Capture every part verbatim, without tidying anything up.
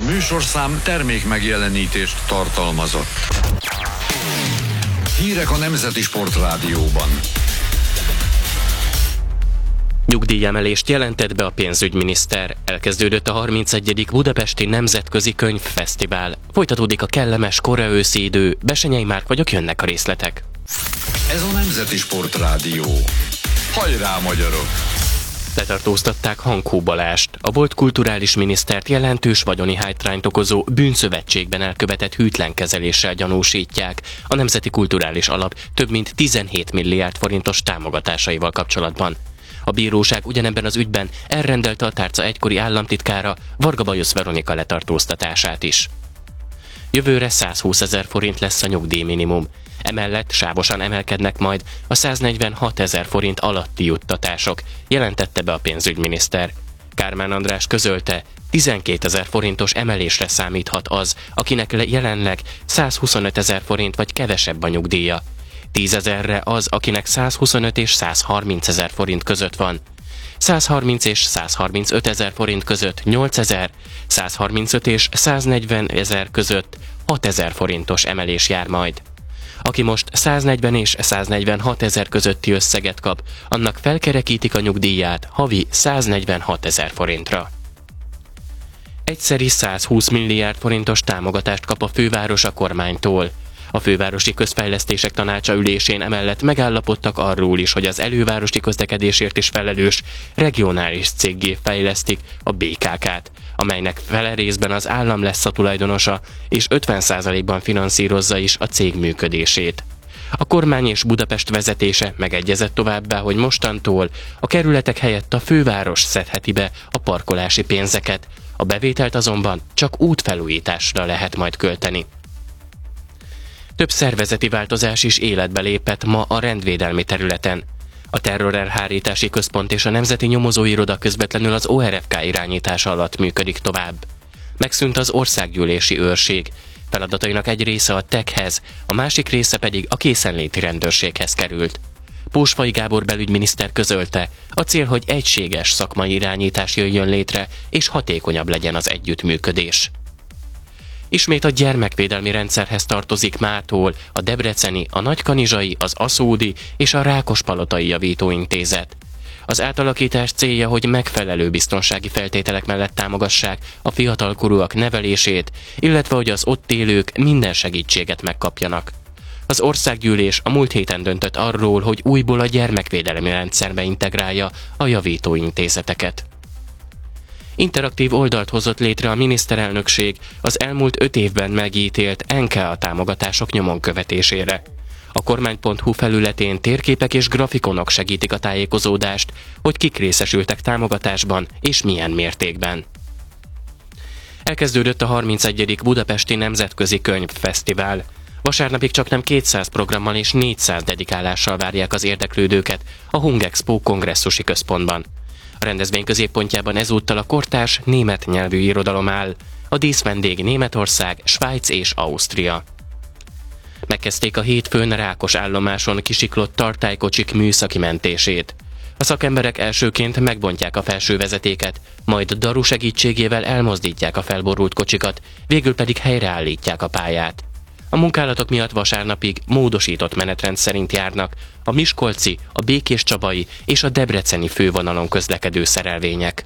műsorszám termék megjelenítést tartalmazott. Hírek a Nemzeti Sportrádióban. Nyugdíjemelést jelentett be a pénzügyminiszter. Elkezdődött a harmincegyedik Budapesti Nemzetközi Könyvfesztivál. Folytatódik a kellemes kora-őszi idő. Bessenyei Márk vagyok, jönnek a részletek. Ez a Nemzeti Sportrádió. Hajrá, magyarok! Letartóztatták Hankó Balást. A volt kulturális minisztert jelentős vagyoni hátrányt okozó bűnszövetségben elkövetett hűtlenkezeléssel gyanúsítják a Nemzeti Kulturális Alap több mint tizenhét milliárd forintos támogatásaival kapcsolatban. A bíróság ugyanebben az ügyben elrendelte a tárca egykori államtitkára, Varga Bajusz Veronika letartóztatását is. Jövőre százhúszezer forint lesz a nyugdíjminimum. Emellett sávosan emelkednek majd a száznegyvenhat ezer forint alatti juttatások, jelentette be a pénzügyminiszter. Kármán András közölte, tizenkétezer forintos emelésre számíthat az, akinek jelenleg százhuszonöt ezer forint vagy kevesebb a nyugdíja. tízezerre az, akinek százhuszonöt és százharminc ezer forint között van. százharminc és százharmincöt ezer forint között nyolcezer, százharmincöt és száznegyven ezer között hatezer forintos emelés jár majd. Aki most száznegyven és száznegyvenhat ezer közötti összeget kap, annak felkerekítik a nyugdíját havi száznegyvenhat ezer forintra. Egyszeri százhúsz milliárd forintos támogatást kap a főváros a kormánytól. A Fővárosi Közfejlesztések Tanácsa ülésén emellett megállapodtak arról is, hogy az elővárosi közlekedésért is felelős regionális céggé fejlesztik a bé ká ká-t, amelynek fele részben az állam lesz a tulajdonosa, és ötven százalékban finanszírozza is a cég működését. A kormány és Budapest vezetése megegyezett továbbá, hogy mostantól a kerületek helyett a főváros szedheti be a parkolási pénzeket, a bevételt azonban csak útfelújításra lehet majd költeni. Több szervezeti változás is életbe lépett ma a rendvédelmi területen. A Terrorelhárítási Központ és a Nemzeti Nyomozóiroda közvetlenül az o er ef ká irányítása alatt működik tovább. Megszűnt az országgyűlési őrség. Feladatainak egy része a tekhez, a másik része pedig a készenléti rendőrséghez került. Pósfai Gábor belügyminiszter közölte, a cél, hogy egységes szakmai irányítás jöjjön létre, és hatékonyabb legyen az együttműködés. Ismét a gyermekvédelmi rendszerhez tartozik mától a debreceni, a nagykanizsai, az aszódi és a rákospalotai javítóintézet. Az átalakítás célja, hogy megfelelő biztonsági feltételek mellett támogassák a fiatalkorúak nevelését, illetve hogy az ott élők minden segítséget megkapjanak. Az országgyűlés a múlt héten döntött arról, hogy újból a gyermekvédelmi rendszerbe integrálja a javítóintézeteket. Interaktív oldalt hozott létre a miniszterelnökség az elmúlt öt évben megítélt en ká á támogatások nyomon követésére. A kormány pont hu felületén térképek és grafikonok segítik a tájékozódást, hogy kik részesültek támogatásban és milyen mértékben. Elkezdődött a harmincegyedik Budapesti Nemzetközi Könyvfesztivál. Vasárnapig csaknem kétszáz programmal és négyszáz dedikálással várják az érdeklődőket a Hungexpo kongresszusi központban. A rendezvény középpontjában ezúttal a kortárs német nyelvű irodalom áll, a díszvendég Németország, Svájc és Ausztria. Megkezdték a hétfőn Rákos állomáson kisiklott tartálykocsik műszaki mentését. A szakemberek elsőként megbontják a felső vezetéket, majd daru segítségével elmozdítják a felborult kocsikat, végül pedig helyreállítják a pályát. A munkálatok miatt vasárnapig módosított menetrend szerint járnak a miskolci, a békéscsabai és a debreceni fővonalon közlekedő szerelvények.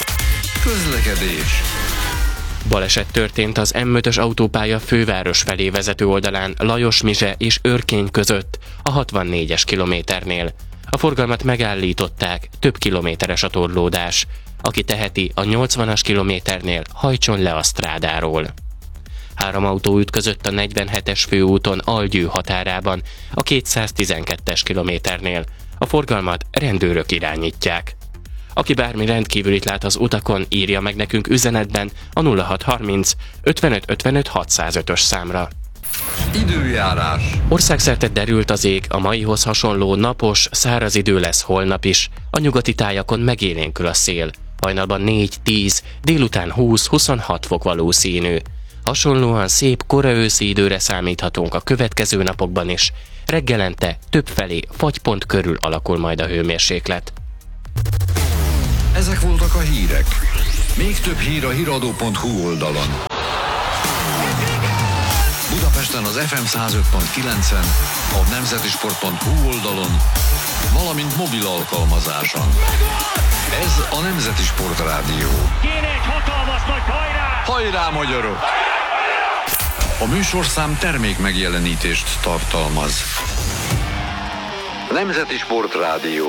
Közlekedés. Baleset történt az em ötös autópálya főváros felé vezető oldalán Lajos-Mizse és Örkény között a hatvannégyes kilométernél. A forgalmat megállították, több kilométeres a torlódás. Aki teheti, a nyolcvanas kilométernél hajtson le a strádáról. Három autó ütközött a negyvenhetes főúton Algyő határában, a kétszáztizenkettes kilométernél. A forgalmat rendőrök irányítják. Aki bármi rendkívülit lát az utakon, írja meg nekünk üzenetben a nulla hatszázharminc ötvenöt ötvenöt hatszázötös számra. Időjárás. Országszerte derült az ég, a maihoz hasonló napos, száraz idő lesz holnap is. A nyugati tájakon megélénkül a szél. Hajnalban négy-tíz, délután húsz-huszonhat fok valószínű. Hasonlóan szép kora-őszi időre számíthatunk a következő napokban is. Reggelente többfelé fagypont körül alakul majd a hőmérséklet. Ezek voltak a hírek. Még több hír a híradó pont hu oldalon. Budapesten az ef em száz öt pont kilencen, a nemzeti sport pont hu oldalon, valamint mobil alkalmazáson. Ez a Nemzeti Sport Rádió. Kéne egy hatalmas nagy hajrá! Hajrá, magyarok! A műsorszám termék megjelenítést tartalmaz. Nemzeti Sport Rádió.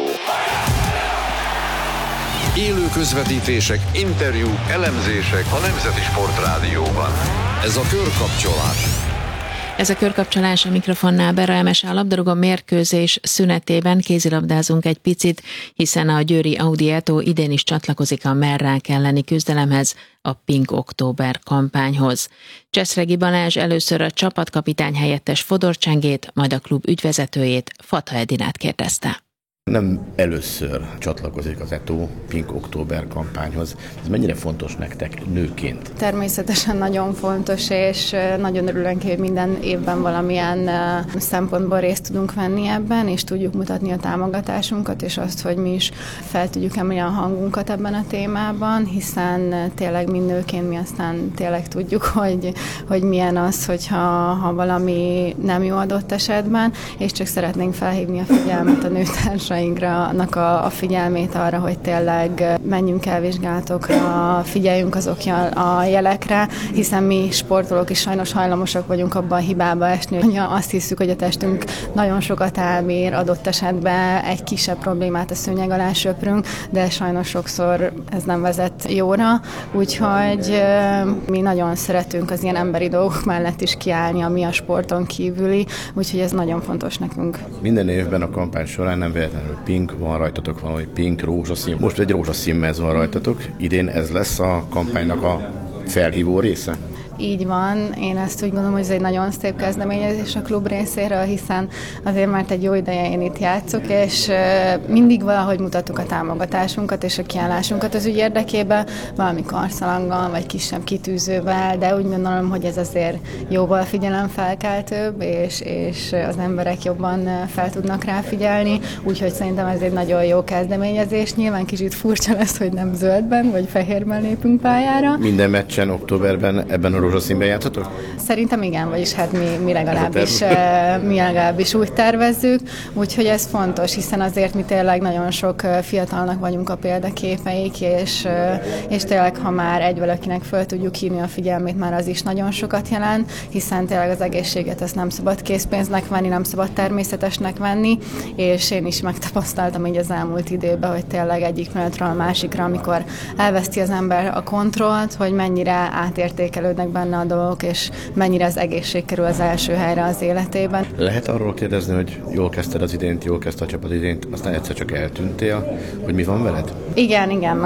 Élő közvetítések, interjúk, elemzések a Nemzeti Sport Rádióban. Ez a körkapcsolás. Ez a körkapcsolás, a mikrofonnál Berra Emese. A labdarúgó mérkőzés szünetében kézilabdázunk egy picit, hiszen a győri Audi Eto idén is csatlakozik a merrák elleni küzdelemhez, a Pink Október kampányhoz. Cseszregi Balázs először a csapatkapitány helyettes Fodor Csengét, majd a klub ügyvezetőjét, Fatha Edinát kérdezte. Nem először csatlakozik az Eto Pink Október kampányhoz. Ez mennyire fontos nektek nőként? Természetesen nagyon fontos, és nagyon örülünk, hogy minden évben valamilyen szempontból részt tudunk venni ebben, és tudjuk mutatni a támogatásunkat, és azt, hogy mi is fel tudjuk emelni a hangunkat ebben a témában, hiszen tényleg mind nőként mi aztán tényleg tudjuk, hogy, hogy milyen az, hogyha ha valami nem jó adott esetben, és csak szeretnénk felhívni a figyelmet a nőtársaink, annak a, a figyelmét arra, hogy tényleg menjünk el vizsgálatokra, figyeljünk azok a jelekre, hiszen mi sportolók is sajnos hajlamosak vagyunk abban a hibába esni, hogy azt hiszük, hogy a testünk nagyon sokat elbír, adott esetben egy kisebb problémát a szőnyeg alá söprünk, de sajnos sokszor ez nem vezet jóra, úgyhogy mi nagyon szeretünk az ilyen emberi dolgok mellett is kiállni, ami a sporton kívüli, úgyhogy ez nagyon fontos nekünk. Minden évben a kampány során nem véletlenül pink, van rajtatok valami pink, rózsaszín. Most egy rózsaszínmez van rajtatok. Idén ez lesz a kampánynak a felhívó része? Így van, én ezt úgy gondolom, hogy ez egy nagyon szép kezdeményezés a klub részéről, hiszen azért már egy jó ideje én itt játszok, és mindig valahogy mutattuk a támogatásunkat és a kiállásunkat az ügy érdekében, valami karszalaggal, vagy kisebb kitűzővel, de úgy gondolom, hogy ez azért jóval figyelemfelkeltőbb, és, és az emberek jobban fel tudnak rá figyelni, úgyhogy szerintem ez egy nagyon jó kezdeményezés. Nyilván kicsit furcsa lesz, hogy nem zöldben, vagy fehérben lépünk pályára. Minden meccsen októberben ebben a rózsaszínben játszatok? Szerintem igen, vagyis hát mi, mi, legalábbis, mi legalábbis úgy tervezzük, úgyhogy ez fontos, hiszen azért mi tényleg nagyon sok fiatalnak vagyunk a példaképeik, és, és tényleg, ha már egy valakinek föl tudjuk hívni a figyelmét, már az is nagyon sokat jelent, hiszen tényleg az egészséget ezt nem szabad készpénznek venni, nem szabad természetesnek venni, és én is megtapasztaltam így az elmúlt időben, hogy tényleg egyik pillanatról a másikra, amikor elveszti az ember a kontrollt, hogy mennyire átértékelődnek benne a dolgok, és mennyire az egészség kerül az első helyre az életében. Lehet arról kérdezni, hogy jól kezdted az idént, jól kezdte a csapat idént, aztán egyszer csak eltűntél, hogy mi van veled? Igen, igen.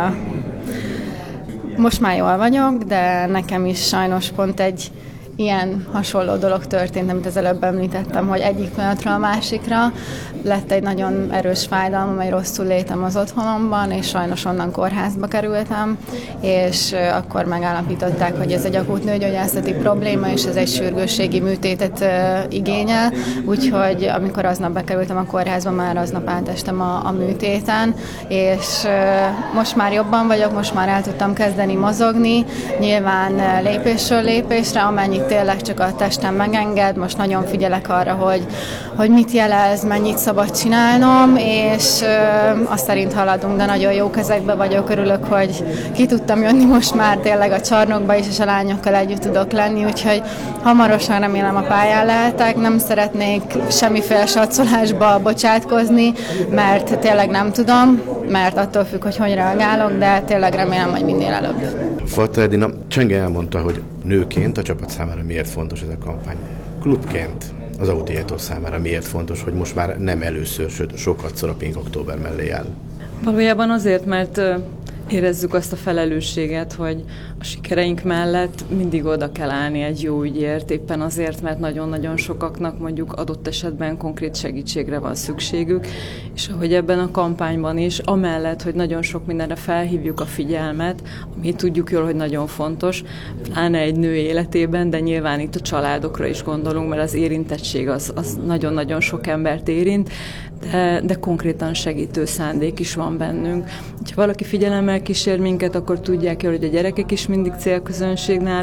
Most már jól vagyok, de nekem is sajnos pont egy ilyen hasonló dolog történt, amit az előbb említettem, hogy egyik pillanatra a másikra lett egy nagyon erős fájdalom, egy rosszul létem az otthonomban, és sajnos onnan kórházba kerültem, és akkor megállapították, hogy ez egy akut nőgyógyászati probléma, és ez egy sürgősségi műtétet igényel, úgyhogy amikor aznap bekerültem a kórházba, már aznap átestem a, a műtéten, és most már jobban vagyok, most már el tudtam kezdeni mozogni, nyilván lépésről lépésre, amennyit tényleg csak a testem megenged, most nagyon figyelek arra, hogy, hogy mit jelez, mennyit szabad csinálnom, és ö, azt szerint haladunk, de nagyon jó kezekbe vagyok, örülök, hogy ki tudtam jönni most már tényleg a csarnokba is, és a lányokkal együtt tudok lenni, úgyhogy hamarosan remélem a pályán lehetek, nem szeretnék semmiféle satszolásba bocsátkozni, mert tényleg nem tudom, mert attól függ, hogy hogy reagálok, de tényleg remélem, hogy minél előbb. Fatha Edina, Csenge elmondta, hogy nőként a csapat számára miért fontos ez a kampány. Klubként az Audi Eto számára miért fontos, hogy most már nem először, sőt sokatszor a Pink Október mellé áll? Valójában azért, mert érezzük azt a felelősséget, hogy a sikereink mellett mindig oda kell állni egy jó ügyért, éppen azért, mert nagyon-nagyon sokaknak mondjuk adott esetben konkrét segítségre van szükségük, és ahogy ebben a kampányban is, amellett, hogy nagyon sok mindenre felhívjuk a figyelmet, ami tudjuk jól, hogy nagyon fontos, pláne egy nő életében, de nyilván itt a családokra is gondolunk, mert az érintettség az, az nagyon-nagyon sok embert érint, de, de konkrétan segítő szándék is van bennünk. Ha valaki figyelemmel kísér minket, akkor tudják jól, hogy a gyerekek is mindig célközönség nálunk,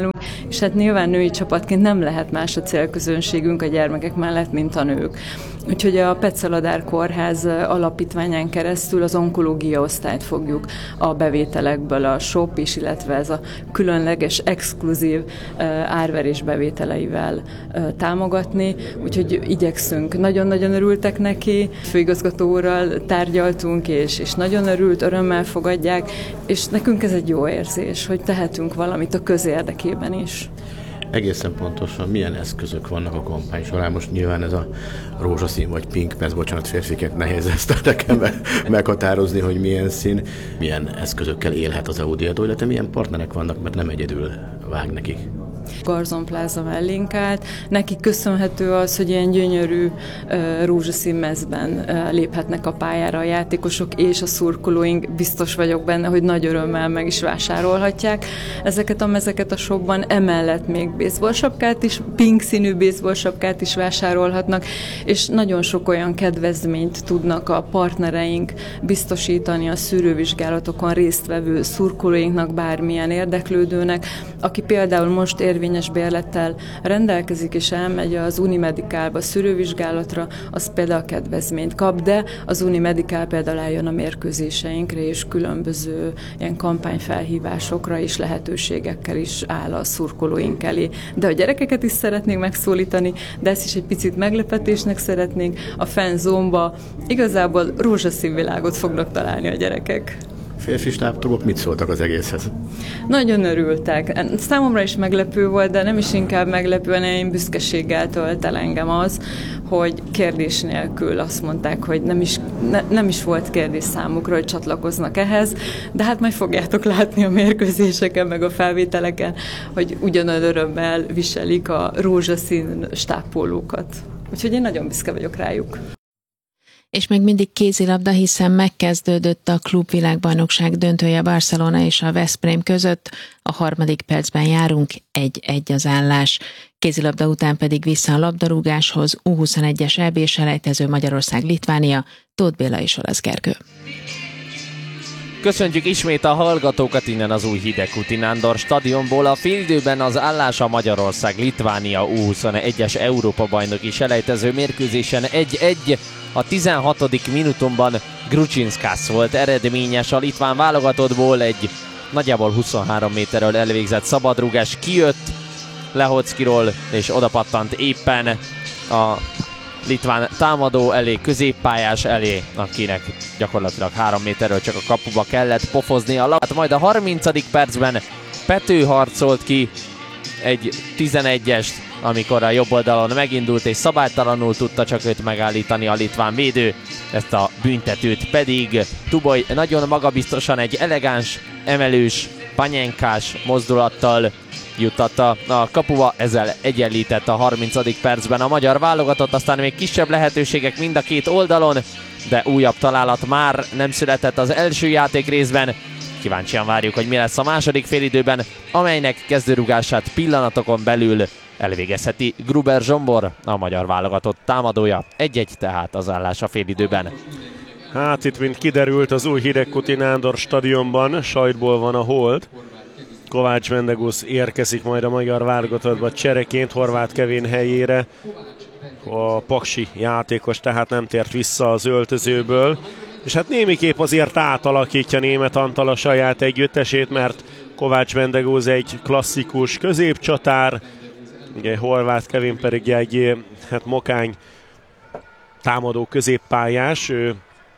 És hát nyilván női csapatként nem lehet más a célközönségünk a gyermekek mellett, mint a nők. Úgyhogy a Petszalodár Kórház alapítványán keresztül az onkológia osztályt fogjuk a bevételekből a shop is, illetve ez a különleges, exkluzív árverés bevételeivel támogatni. Úgyhogy igyekszünk. Nagyon-nagyon örültek neki. Főigazgató úrral tárgyaltunk, és, és nagyon örült, örömmel fogadják, és nekünk ez egy jó érzés, hogy tehetünk valamit a közérdekében is. Egészen pontosan milyen eszközök vannak a kampány során? Most nyilván ez a rózsaszín vagy pink, mert bocsánat, férfiként nehéz ezt nekem meghatározni, hogy milyen szín, milyen eszközökkel élhet az Audietto, illetve milyen partnerek vannak, mert nem egyedül vág nekik. Garzon Pláza mellénk állt. Neki köszönhető az, hogy ilyen gyönyörű uh, rózsaszín mezben uh, léphetnek a pályára a játékosok és a szurkolóink. Biztos vagyok benne, hogy nagy örömmel meg is vásárolhatják ezeket a mezeket a shopban. Emellett még baseball sapkát is, pink színű baseball sapkát is vásárolhatnak, és nagyon sok olyan kedvezményt tudnak a partnereink biztosítani a szűrővizsgálatokon résztvevő szurkolóinknak, bármilyen érdeklődőnek, aki például most érvényes bérlettel rendelkezik, és elmegy az Unimedicalba szűrővizsgálatra, az például kedvezményt kap, de az Unimedical például eljön a mérkőzéseinkre, és különböző ilyen kampányfelhívásokra és lehetőségekkel is áll a szurkolóink elé. De a gyerekeket is szeretnénk megszólítani, de ezt is egy picit meglepetésnek szeretnénk. A fanzone-ba igazából rózsaszín világot fognak találni a gyerekek. Férfi stábtagok mit szóltak az egészhez? Nagyon örültek. Számomra is meglepő volt, de nem is inkább meglepő, hanem én büszkeséggel tölt el engem az, hogy kérdés nélkül azt mondták, hogy nem is, ne, nem is volt kérdés számukra, hogy csatlakoznak ehhez, de hát majd fogjátok látni a mérkőzéseken, meg a felvételeken, hogy ugyanolyan örömmel viselik a rózsaszín stábpólókat. Úgyhogy én nagyon büszke vagyok rájuk. És még mindig kézilabda, hiszen megkezdődött a klubvilágbajnokság döntője Barcelona és a Veszprém között. A harmadik percben járunk, egy-egy az állás. Kézilabda után pedig vissza a labdarúgáshoz, U huszonegyes é bé selejtező Magyarország-Litvánia, Tóth Béla és Olasz Gergő. Köszöntjük ismét a hallgatókat innen az új Hidegkúti Nándor stadionból. A félidőben az állás a Magyarország-Litvánia U huszonegyes Európa-bajnoki selejtező mérkőzésen egy-egy. A tizenhatodik minutumban Grucsinskász volt eredményes, a litván válogatottból egy nagyjából huszonhárom méterről elvégzett szabadrúgás kijött Lehockiról, és odapattant éppen a litván támadó elé, középpályás elé, akinek gyakorlatilag három méterről csak a kapuba kellett pofozni a labdát. Majd a harmincadik percben Pető harcolt ki egy tizenegyest, amikor a jobb oldalon megindult, és szabálytalanul tudta csak őt megállítani a litván védő. Ezt a büntetőt pedig Tuboly nagyon magabiztosan egy elegáns, emelős, panyenkás mozdulattal juttatta a kapuba, ezzel egyenlített a harmincadik percben a magyar válogatott, aztán még kisebb lehetőségek mind a két oldalon, de újabb találat már nem született az első játék részben. Kíváncsian várjuk, hogy mi lesz a második félidőben, amelynek kezdőrugását pillanatokon belül elvégezheti Gruber Zsombor, a magyar válogatott támadója. egy-egy tehát az állás a félidőben. Hát itt, mint kiderült, az új Hidegkúti Nándor stadionban sajtból van a hold. Kovács Vendegúz érkezik majd a magyar válogatottba csereként Horváth Kevin helyére. A paksi játékos tehát nem tért vissza az öltözőből. És hát némiképp azért átalakítja Németh Antal a saját együttesét, mert Kovács Vendegúz egy klasszikus középcsatár, ugye Horváth Kevin pedig egy hát mokány támadó középpályás, ő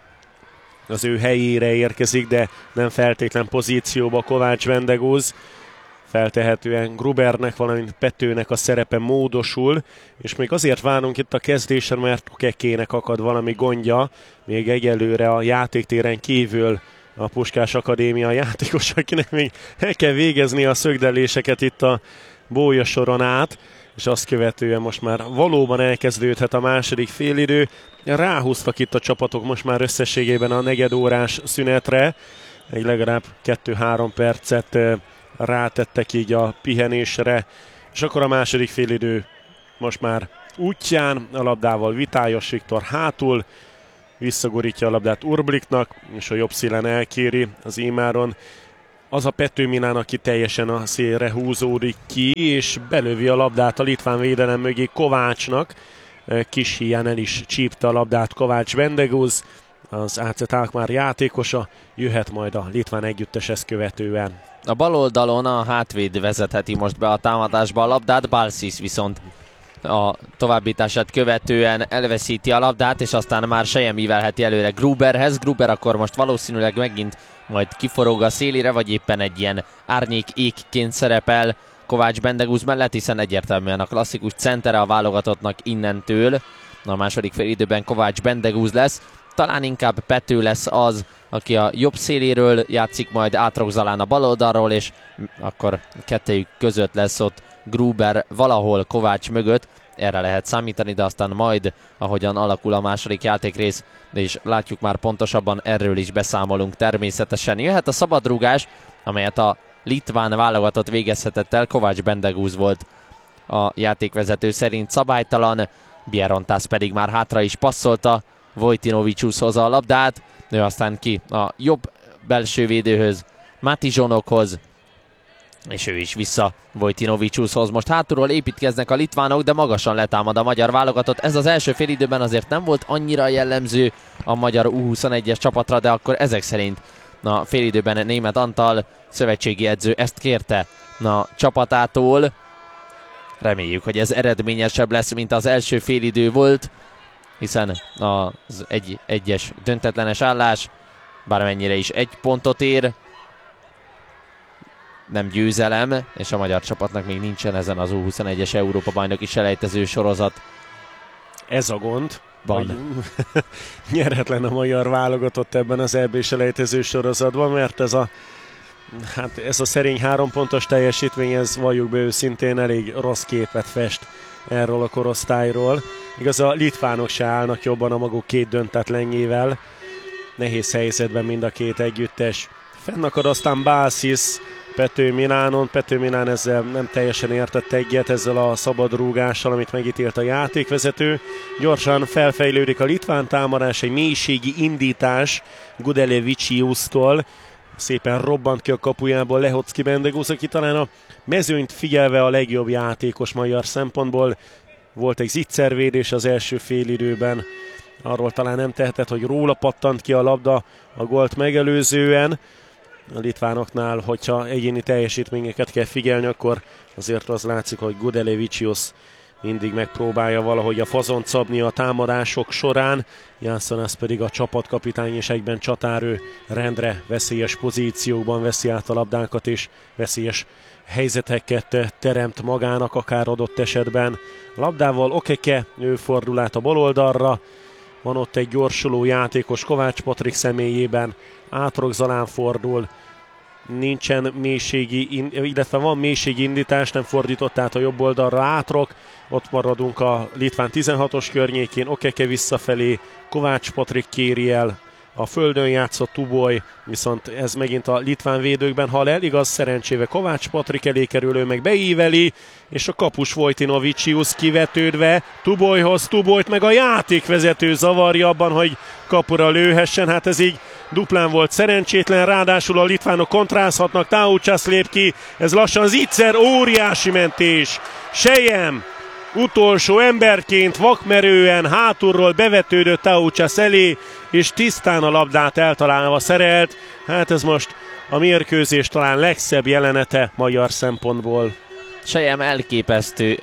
az ő helyére érkezik, de nem feltétlen pozícióba Kovács Vendegúz. Feltehetően Grubernek, valamint Petőnek a szerepe módosul, és még azért várunk itt a kezdésen, mert Kekének akad valami gondja, még egyelőre a játéktéren kívül a Puskás Akadémia játékos, akinek még el kell végezni a szögdeléseket itt a bólyasoron át, és azt követően most már valóban elkezdődhet a második félidő. Ráhúztak itt a csapatok most már összességében a negyedórás szünetre, egy legalább kettő-három percet rátettek így a pihenésre, és akkor a második félidő most már útján, a labdával Vitályos Viktor hátul, visszagurítja a labdát Urbliknak, és a jobb szílen elkéri az Imáron az a Petőminán, aki teljesen a szélre húzódik ki, és belövi a labdát a litván védelem mögé Kovácsnak. Kis híján el is csípte a labdát Kovács Bendegúz, az á cé Alkmaar játékosa, jöhet majd a litván együttes ezt követően. A bal oldalon a hátvéd vezetheti most be a támadásba a labdát, Balsis viszont a továbbítását követően elveszíti a labdát, és aztán már Sejem ívelheti előre Gruberhez. Gruber akkor most valószínűleg megint majd kiforog a szélére, vagy éppen egy ilyen árnyék-ékként szerepel Kovács Bendegúz mellett, hiszen egyértelműen a klasszikus centere a válogatottnak innentől. A második fél időben Kovács Bendegúz lesz. Talán inkább Pető lesz az, aki a jobb széléről játszik, majd Átrok-Zalán a bal oldalról, és akkor kettejük között lesz ott Gruber valahol Kovács mögött. Erre lehet számítani, de aztán majd, ahogyan alakul a második játékrész, és látjuk már pontosabban, erről is beszámolunk természetesen. Jöhet a szabadrúgás, amelyet a litván válogatott végezhetett el. Kovács Bendegúz volt a játékvezető szerint szabálytalan, Bierontász pedig már hátra is passzolta Vojtinovicsúszhoz a labdát, ő aztán ki a jobb belső védőhöz, Matizsonokhoz, és ő is vissza Vojtinovicsúszhoz. Most hátulról építkeznek a litvánok, de magasan letámad a magyar válogatott. Ez az első félidőben azért nem volt annyira jellemző a magyar U huszonegyes csapatra, de akkor ezek szerint a félidőben Németh Antal szövetségi edző ezt kérte a csapatától. Reméljük, hogy ez eredményesebb lesz, mint az első félidő volt, hiszen az egy, egyes döntetlenes állás bármennyire is egy pontot ér, nem győzelem, és a magyar csapatnak még nincsen ezen az U huszonegyes Európa-bajnoki selejtező sorozat. Ez a gond. Van. Nyerhetlen a magyar válogatott ebben az é bé selejtező sorozatban, mert ez a, hát ez a szerény három pontos teljesítmény, ez valljuk be őszintén elég rossz képet fest erről a korosztályról. Igaz, a litvánok se állnak jobban a maguk két döntetlenjével. Nehéz helyzetben mind a két együttes. Fennakad aztán Balsis Petőminánon. Petőminán ezzel nem teljesen értett egyet, ezzel a szabadrúgással, amit megítélt a játékvezető. Gyorsan felfejlődik a litván támadás, egy mélységi indítás Gudeleviciustól. Szépen robbant ki a kapujából Lehocki Bendegúz, aki talán a mezőnyt figyelve a legjobb játékos magyar szempontból. Volt egy zicservédés az első félidőben, arról talán nem tehetett, hogy róla pattant ki a labda a gólt megelőzően. A litvánoknál, hogyha egyéni teljesítményeket kell figyelni, akkor azért az látszik, hogy Gudelevicius mindig megpróbálja valahogy a fazont szabni a támadások során. Jánszonász pedig a csapatkapitány és egyben csatárő, rendre veszélyes pozíciókban veszi át a labdákat, és veszélyes helyzeteket teremt magának, akár adott esetben. Labdával Okeke, ő fordul át a bal oldalra, van ott egy gyorsuló játékos Kovács Patrik személyében, Átrok-Zalán fordul, nincsen mélységi, illetve van mélységi indítás, nem fordított át a jobb oldalra Átrok, ott maradunk a litván tizenhatos környékén, Okeke visszafelé, Kovács Patrik kéri el, a földön játszott Tuboly, viszont ez megint a litván védőkben hal el, igaz, szerencsével Kovács Patrik elé kerülő meg beíveli, és a kapus Vojtinovičius kivetődve Tubolyhoz, Tubolyt meg a játékvezető zavarja abban, hogy kapura lőhessen, hát ez így duplán volt szerencsétlen, ráadásul a litvánok kontrázhatnak, Taučas lép ki, ez lassan Zicser, óriási mentés, Sejem utolsó emberként vakmerően hátulról bevetődött Taučas elé, és tisztán a labdát eltalálva szerelt. Hát ez most a mérkőzés talán legszebb jelenete magyar szempontból. Sejem elképesztő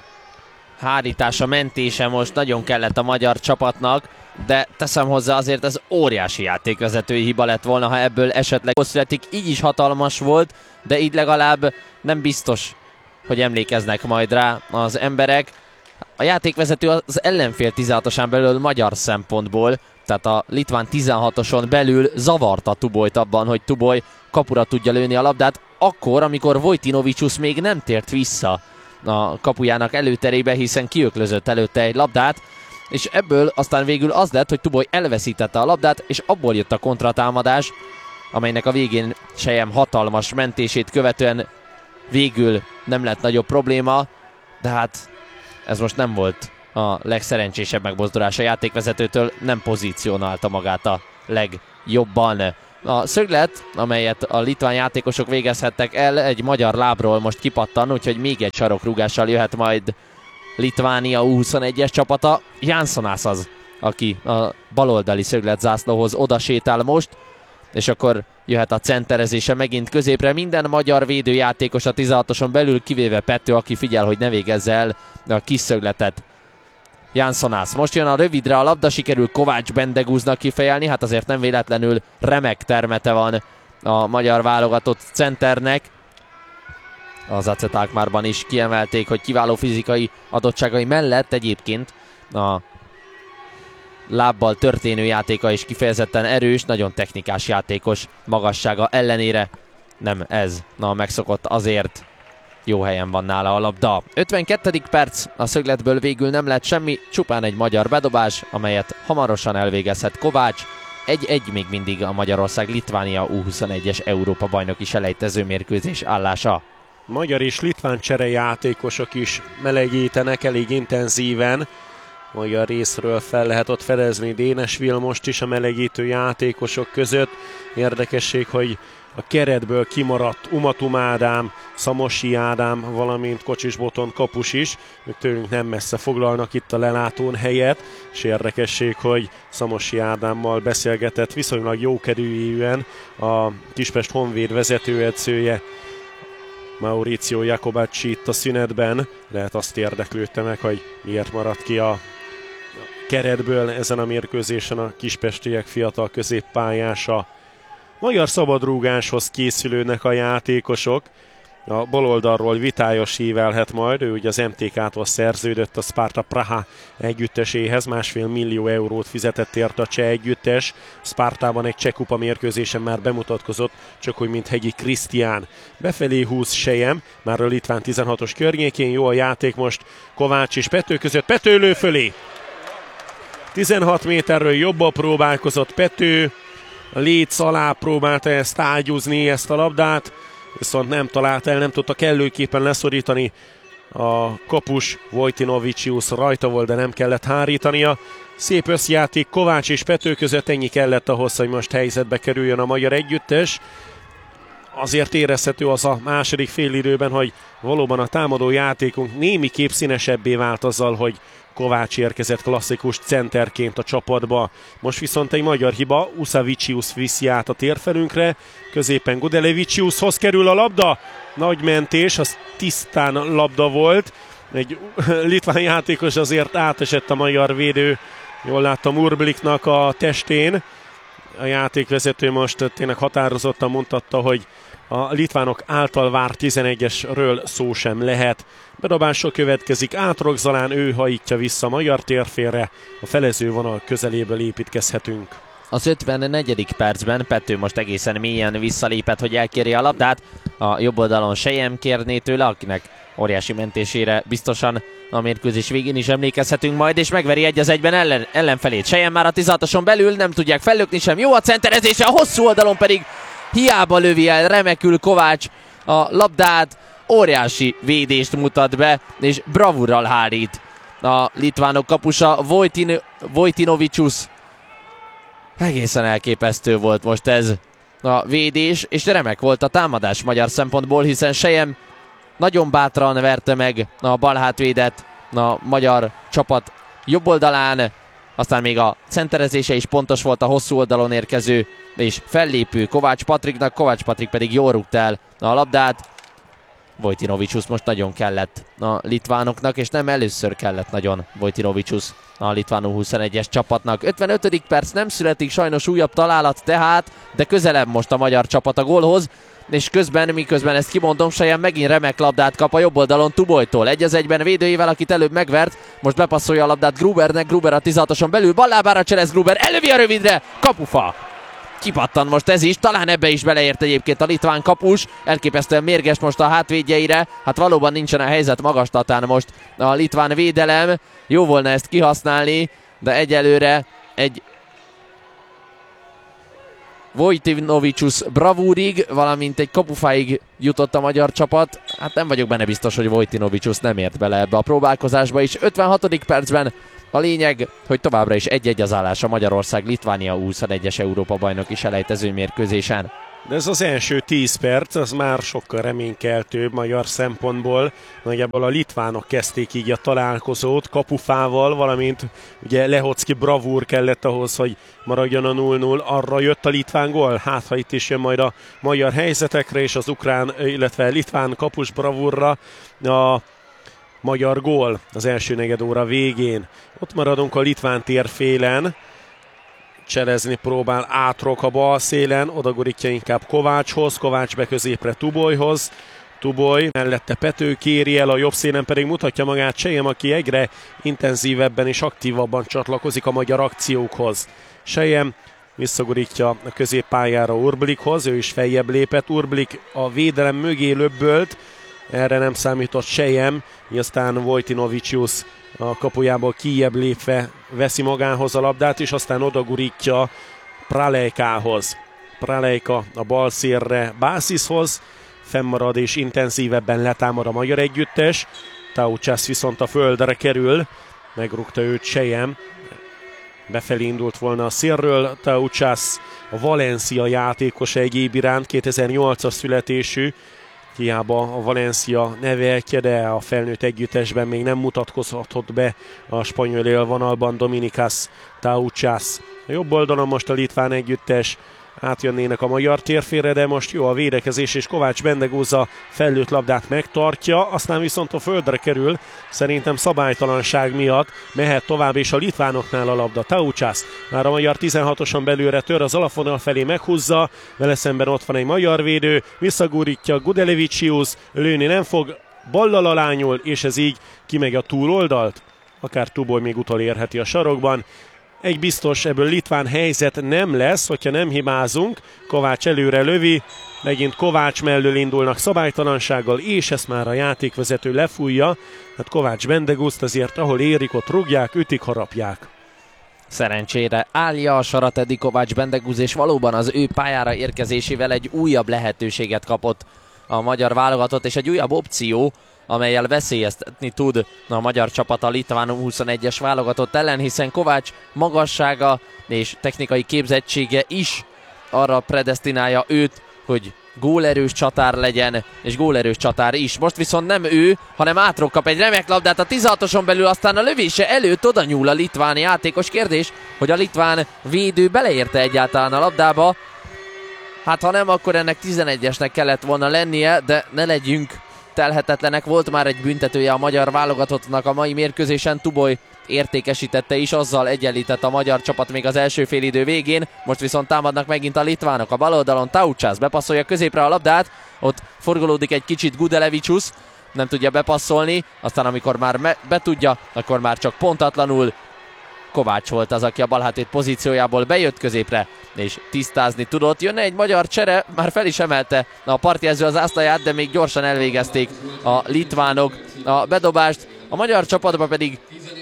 hárítása, mentése most nagyon kellett a magyar csapatnak, de teszem hozzá, azért ez óriási játékvezetői hiba lett volna, ha ebből esetleg születik. Így is hatalmas volt, de így legalább nem biztos, hogy emlékeznek majd rá az emberek. A játékvezető az ellenfél tizenhatosán belül magyar szempontból, tehát a litván tizenhatoson belül zavarta Tubolyt abban, hogy Tuboly kapura tudja lőni a labdát, akkor, amikor Vojtinovičius még nem tért vissza a kapujának előterébe, hiszen kiöklözött előtte egy labdát, és ebből aztán végül az lett, hogy Tuboly elveszítette a labdát, és abból jött a kontratámadás, amelynek a végén Sejem hatalmas mentését követően végül nem lett nagyobb probléma, de hát ez most nem volt a legszerencsésebb megmozdulás a játékvezetőtől, nem pozícionálta magát a legjobban. A szöglet, amelyet a litván játékosok végezhettek el, egy magyar lábról most kipattan, úgyhogy még egy sarokrúgással jöhet majd Litvánia U huszonegyes csapata. Janssonász az, aki a baloldali szöglet zászlóhoz odasétál most, és akkor jöhet a centerezése megint középre. Minden magyar védőjátékos a tizenhatoson belül, kivéve Pető, aki figyel, hogy ne végezze el a kis szögletet. Janssonász. Most jön a rövidre a labda, sikerül Kovács Bendegúznak kifejelni, hát azért nem véletlenül remek termete van a magyar válogatott centernek. Az á cé Alkmaarban is kiemelték, hogy kiváló fizikai adottságai mellett egyébként a lábbal történő játéka is kifejezetten erős, nagyon technikás játékos magassága ellenére nem ez. Na, megszokott, azért jó helyen van nála a labda. ötvenkettedik perc, a szögletből végül nem lett semmi, csupán egy magyar bedobás, amelyet hamarosan elvégezhet Kovács. egy-egy még mindig a Magyarország-Litvánia U huszonegyes Európa-bajnoki selejtező mérkőzés állása. Magyar és litván cserejátékosok is melegítenek elég intenzíven. Magyar részről fel lehet ott fedezni Dénesville most is a melegítő játékosok között. Érdekesség, hogy a keretből kimaradt Umatum Ádám, Szamosi Ádám, valamint Kocsis Boton kapus is. Ők tőlünk nem messze foglalnak itt a lelátón helyet, és érdekesség, hogy Szamosi Ádámmal beszélgetett viszonylag jókedvűen a Kispest Honvéd vezetőedzője, Mauricio Jacobacci itt a szünetben. Lehet azt érdeklődte meg, hogy miért maradt ki a keretből ezen a mérkőzésen a kispestiek fiatal középpályása. Magyar szabadrúgáshoz készülődnek a játékosok. A baloldalról Vitályos hívelhet majd, ő ugye az em té ká-tól szerződött a Sparta Praha együtteséhez, másfél millió eurót fizetett érte a cseh együttes. Spartában egy cseh kupa mérkőzésen már bemutatkozott, csak úgy, mint Hegyi Krisztián. Befelé húz Sejem, már a litván tizenhatos környékén, jó a játék most Kovács és Pető között, Pető lő fölé! tizenhat méterről jobban próbálkozott Pető, a léc alá próbálta ezt ágyúzni, ezt a labdát, viszont nem találta el, nem tudta kellőképpen leszorítani a kapus. Vojtinovicius rajta volt, de nem kellett hárítania. Szép összjáték Kovács és Pető között, ennyi kellett ahhoz, hogy most helyzetbe kerüljön a magyar együttes. Azért érezhető az a második félidőben, hogy valóban a támadó játékunk némiképp színesebbé vált azzal, hogy Kovács érkezett klasszikus centerként a csapatba. Most viszont egy magyar hiba, Usavicius viszi át a térfelünkre, középen Gudeleviciushoz kerül a labda, nagy mentés, az tisztán labda volt, egy litván játékos azért átesett a magyar védő, jól láttam Urbliknak a testén. A játékvezető most tényleg határozottan mondhatta, hogy a litvánok által várt tizenegyesről szó sem lehet. Bedobások következik, Átrok Zalán, ő hajítja vissza a magyar térfélre, a felező vonal közeléből építkezhetünk. Az ötvennegyedik percben Pető most egészen mélyen visszalépett, hogy elkérje a labdát. A jobb oldalon Sejem kérné tőle, akinek óriási mentésére biztosan a mérkőzés végén is emlékezhetünk majd, és megveri egy az egyben ellen, ellenfelét. Sejem már a tizenhatoson belül, nem tudják fellökni sem, jó a centerezése, a hosszú oldalon pedig hiába lövi el remekül Kovács a labdát, óriási védést mutat be, és bravúrral hárít a litvánok kapusa. Vojtin, Vojtinovicius. Egészen elképesztő volt most ez a védés, és remek volt a támadás magyar szempontból, hiszen Sejem nagyon bátran verte meg a balhátvédet a magyar csapat jobb oldalán, aztán még a centerezése is pontos volt a hosszú oldalon érkező és fellépő Kovács Patriknak, Kovács Patrik pedig jól rúgta el a labdát. Vojtinovicius most nagyon kellett a litvánoknak, és nem először kellett nagyon Vojtinovicius a litván U huszonegyes csapatnak. ötvenötödik perc, nem születik sajnos újabb találat tehát, de közelebb most a magyar csapat a gólhoz, és közben, miközben ezt kimondom, Sejem megint remek labdát kap a jobb oldalon Tubolytól. Egy az egyben védőjével, akit előbb megvert, most bepasszolja a labdát Grubernek, Gruber a tizenhatoson belül, ballábára cselez Gruber, elővi a rövidre, kapufa! Kipattan most ez is, talán ebbe is beleért egyébként a litván kapus, elképesztően mérges most a hátvédjeire, hát valóban nincsen a helyzet magastatán most a litván védelem, jó volna ezt kihasználni, de egyelőre egy Vojtinovicius bravúrig, valamint egy kapufáig jutott a magyar csapat. Hát nem vagyok benne biztos, hogy Vojtinovicius nem ért bele ebbe a próbálkozásba is. ötvenhatodik percben A lényeg, hogy továbbra is egy-egy az állás a Magyarország-Litvánia U huszonegyes Európa-bajnoki selejtező mérkőzésen. De ez az első tíz perc, az már sokkal reménykeltőbb magyar szempontból. Nagyjából a litvánok kezdték így a találkozót kapufával, valamint ugye Lehocki bravúr kellett ahhoz, hogy maradjon a null null. Arra jött a litván gól, hát ha itt is jön majd a magyar helyzetekre, és az ukrán, illetve litván kapus bravúrra a magyar gól az első negyedóra végén. Ott maradunk a litván térfélen. Cselezni próbál Átrok a bal szélen, odagurítja inkább Kovácshoz, Kovács be középre Tubolyhoz. Tuboly mellette Pető kéri el, a jobb szélen pedig mutatja magát Sejem, aki egyre intenzívebben és aktívabban csatlakozik a magyar akciókhoz. Sejem visszagurítja a középpályára Urblikhoz, ő is feljebb lépett, Urblik a védelem mögé löbbölt, erre nem számított Sejem, így aztán Vojtinovicius a kapujából kijebb lépve veszi magához a labdát, és aztán odagurítja Pralejkához. Pralejka a bal szélre Bászishoz, fennmarad és intenzívebben letámad a magyar együttes. Taucsász viszont a földre kerül, megrúgta őt Sejem. Befelé indult volna a szélről Taucsász, a Valencia játékos egyéb iránt, kétezer-nyolcas születésű. Hiába a Valencia neveltje, de a felnőtt együttesben még nem mutatkozhatott be a spanyol élvonalban Dominicas Taucsász. A jobb oldalon most a litván együttes, átjönnének a magyar térfélre, de most jó a védekezés, és Kovács Bendegúza fellőtt labdát megtartja, aztán viszont a földre kerül, szerintem szabálytalanság miatt mehet tovább, és a litvánoknál a labda. Taucsász már a magyar tizenhatoson belőle tör, az alapvonal felé meghúzza, vele szemben ott van egy magyar védő, visszagurítja Gudelevicius, lőni nem fog, ballal alányul, és ez így kimegy a túloldalt, akár Tuboly még utolérheti a sarokban. Egy biztos, ebből litván helyzet nem lesz, hogyha nem hibázunk. Kovács előre lövi, megint Kovács mellől indulnak szabálytalansággal, és ezt már a játékvezető lefújja. Hát Kovács Bendegúzt azért, ahol érik, ott rúgják, ütik, harapják. Szerencsére állja a sarat eddig Kovács Bendegúz, és valóban az ő pályára érkezésével egy újabb lehetőséget kapott a magyar válogatott, és egy újabb opció, amellyel veszélyeztetni tud a magyar csapat a litván U huszonegyes válogatott ellen, hiszen Kovács magassága és technikai képzettsége is arra predesztinálja őt, hogy gólerős csatár legyen, és gólerős csatár is. Most viszont nem ő, hanem Átrok kap egy remek labdát a tizenhatoson belül, aztán a lövése előtt oda nyúl a litván játékos. Kérdés, hogy a litván védő beleérte egyáltalán a labdába. Hát ha nem, akkor ennek tizenegyesnek kellett volna lennie, de ne legyünk telhetetlenek. Volt már egy büntetője a magyar válogatottnak a mai mérkőzésen, Tuboly értékesítette is, azzal egyenlített a magyar csapat még az első félidő végén. Most viszont támadnak megint a litvánok. A bal oldalon Taucsász bepasszolja középre a labdát, ott forgolódik egy kicsit Gudelevicius, nem tudja bepasszolni, aztán amikor már me- betudja, akkor már csak pontatlanul Kovács volt az, aki a balhátét pozíciójából bejött középre, és tisztázni tudott. Jönne egy magyar csere, már fel is emelte a partjelző az ászlaját, de még gyorsan elvégezték a litvánok a bedobást. A magyar csapatba pedig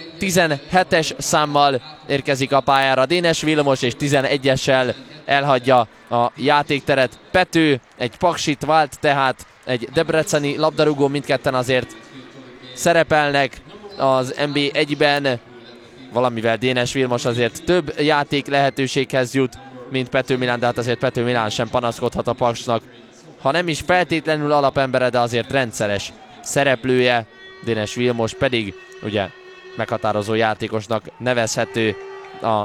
tizenhetes számmal érkezik a pályára Dénes Vilmos, és tizenegyessel elhagyja a játékteret Pető. Egy paksit vált, tehát egy debreceni labdarúgó, mindketten azért szerepelnek az en bé egyben, valamivel Dénes Vilmos azért több játék lehetőséghez jut, mint Pető Milán, de hát azért Pető Milán sem panaszkodhat a Paksnak. Ha nem is feltétlenül alapembere, de azért rendszeres szereplője, Dénes Vilmos pedig ugye meghatározó játékosnak nevezhető a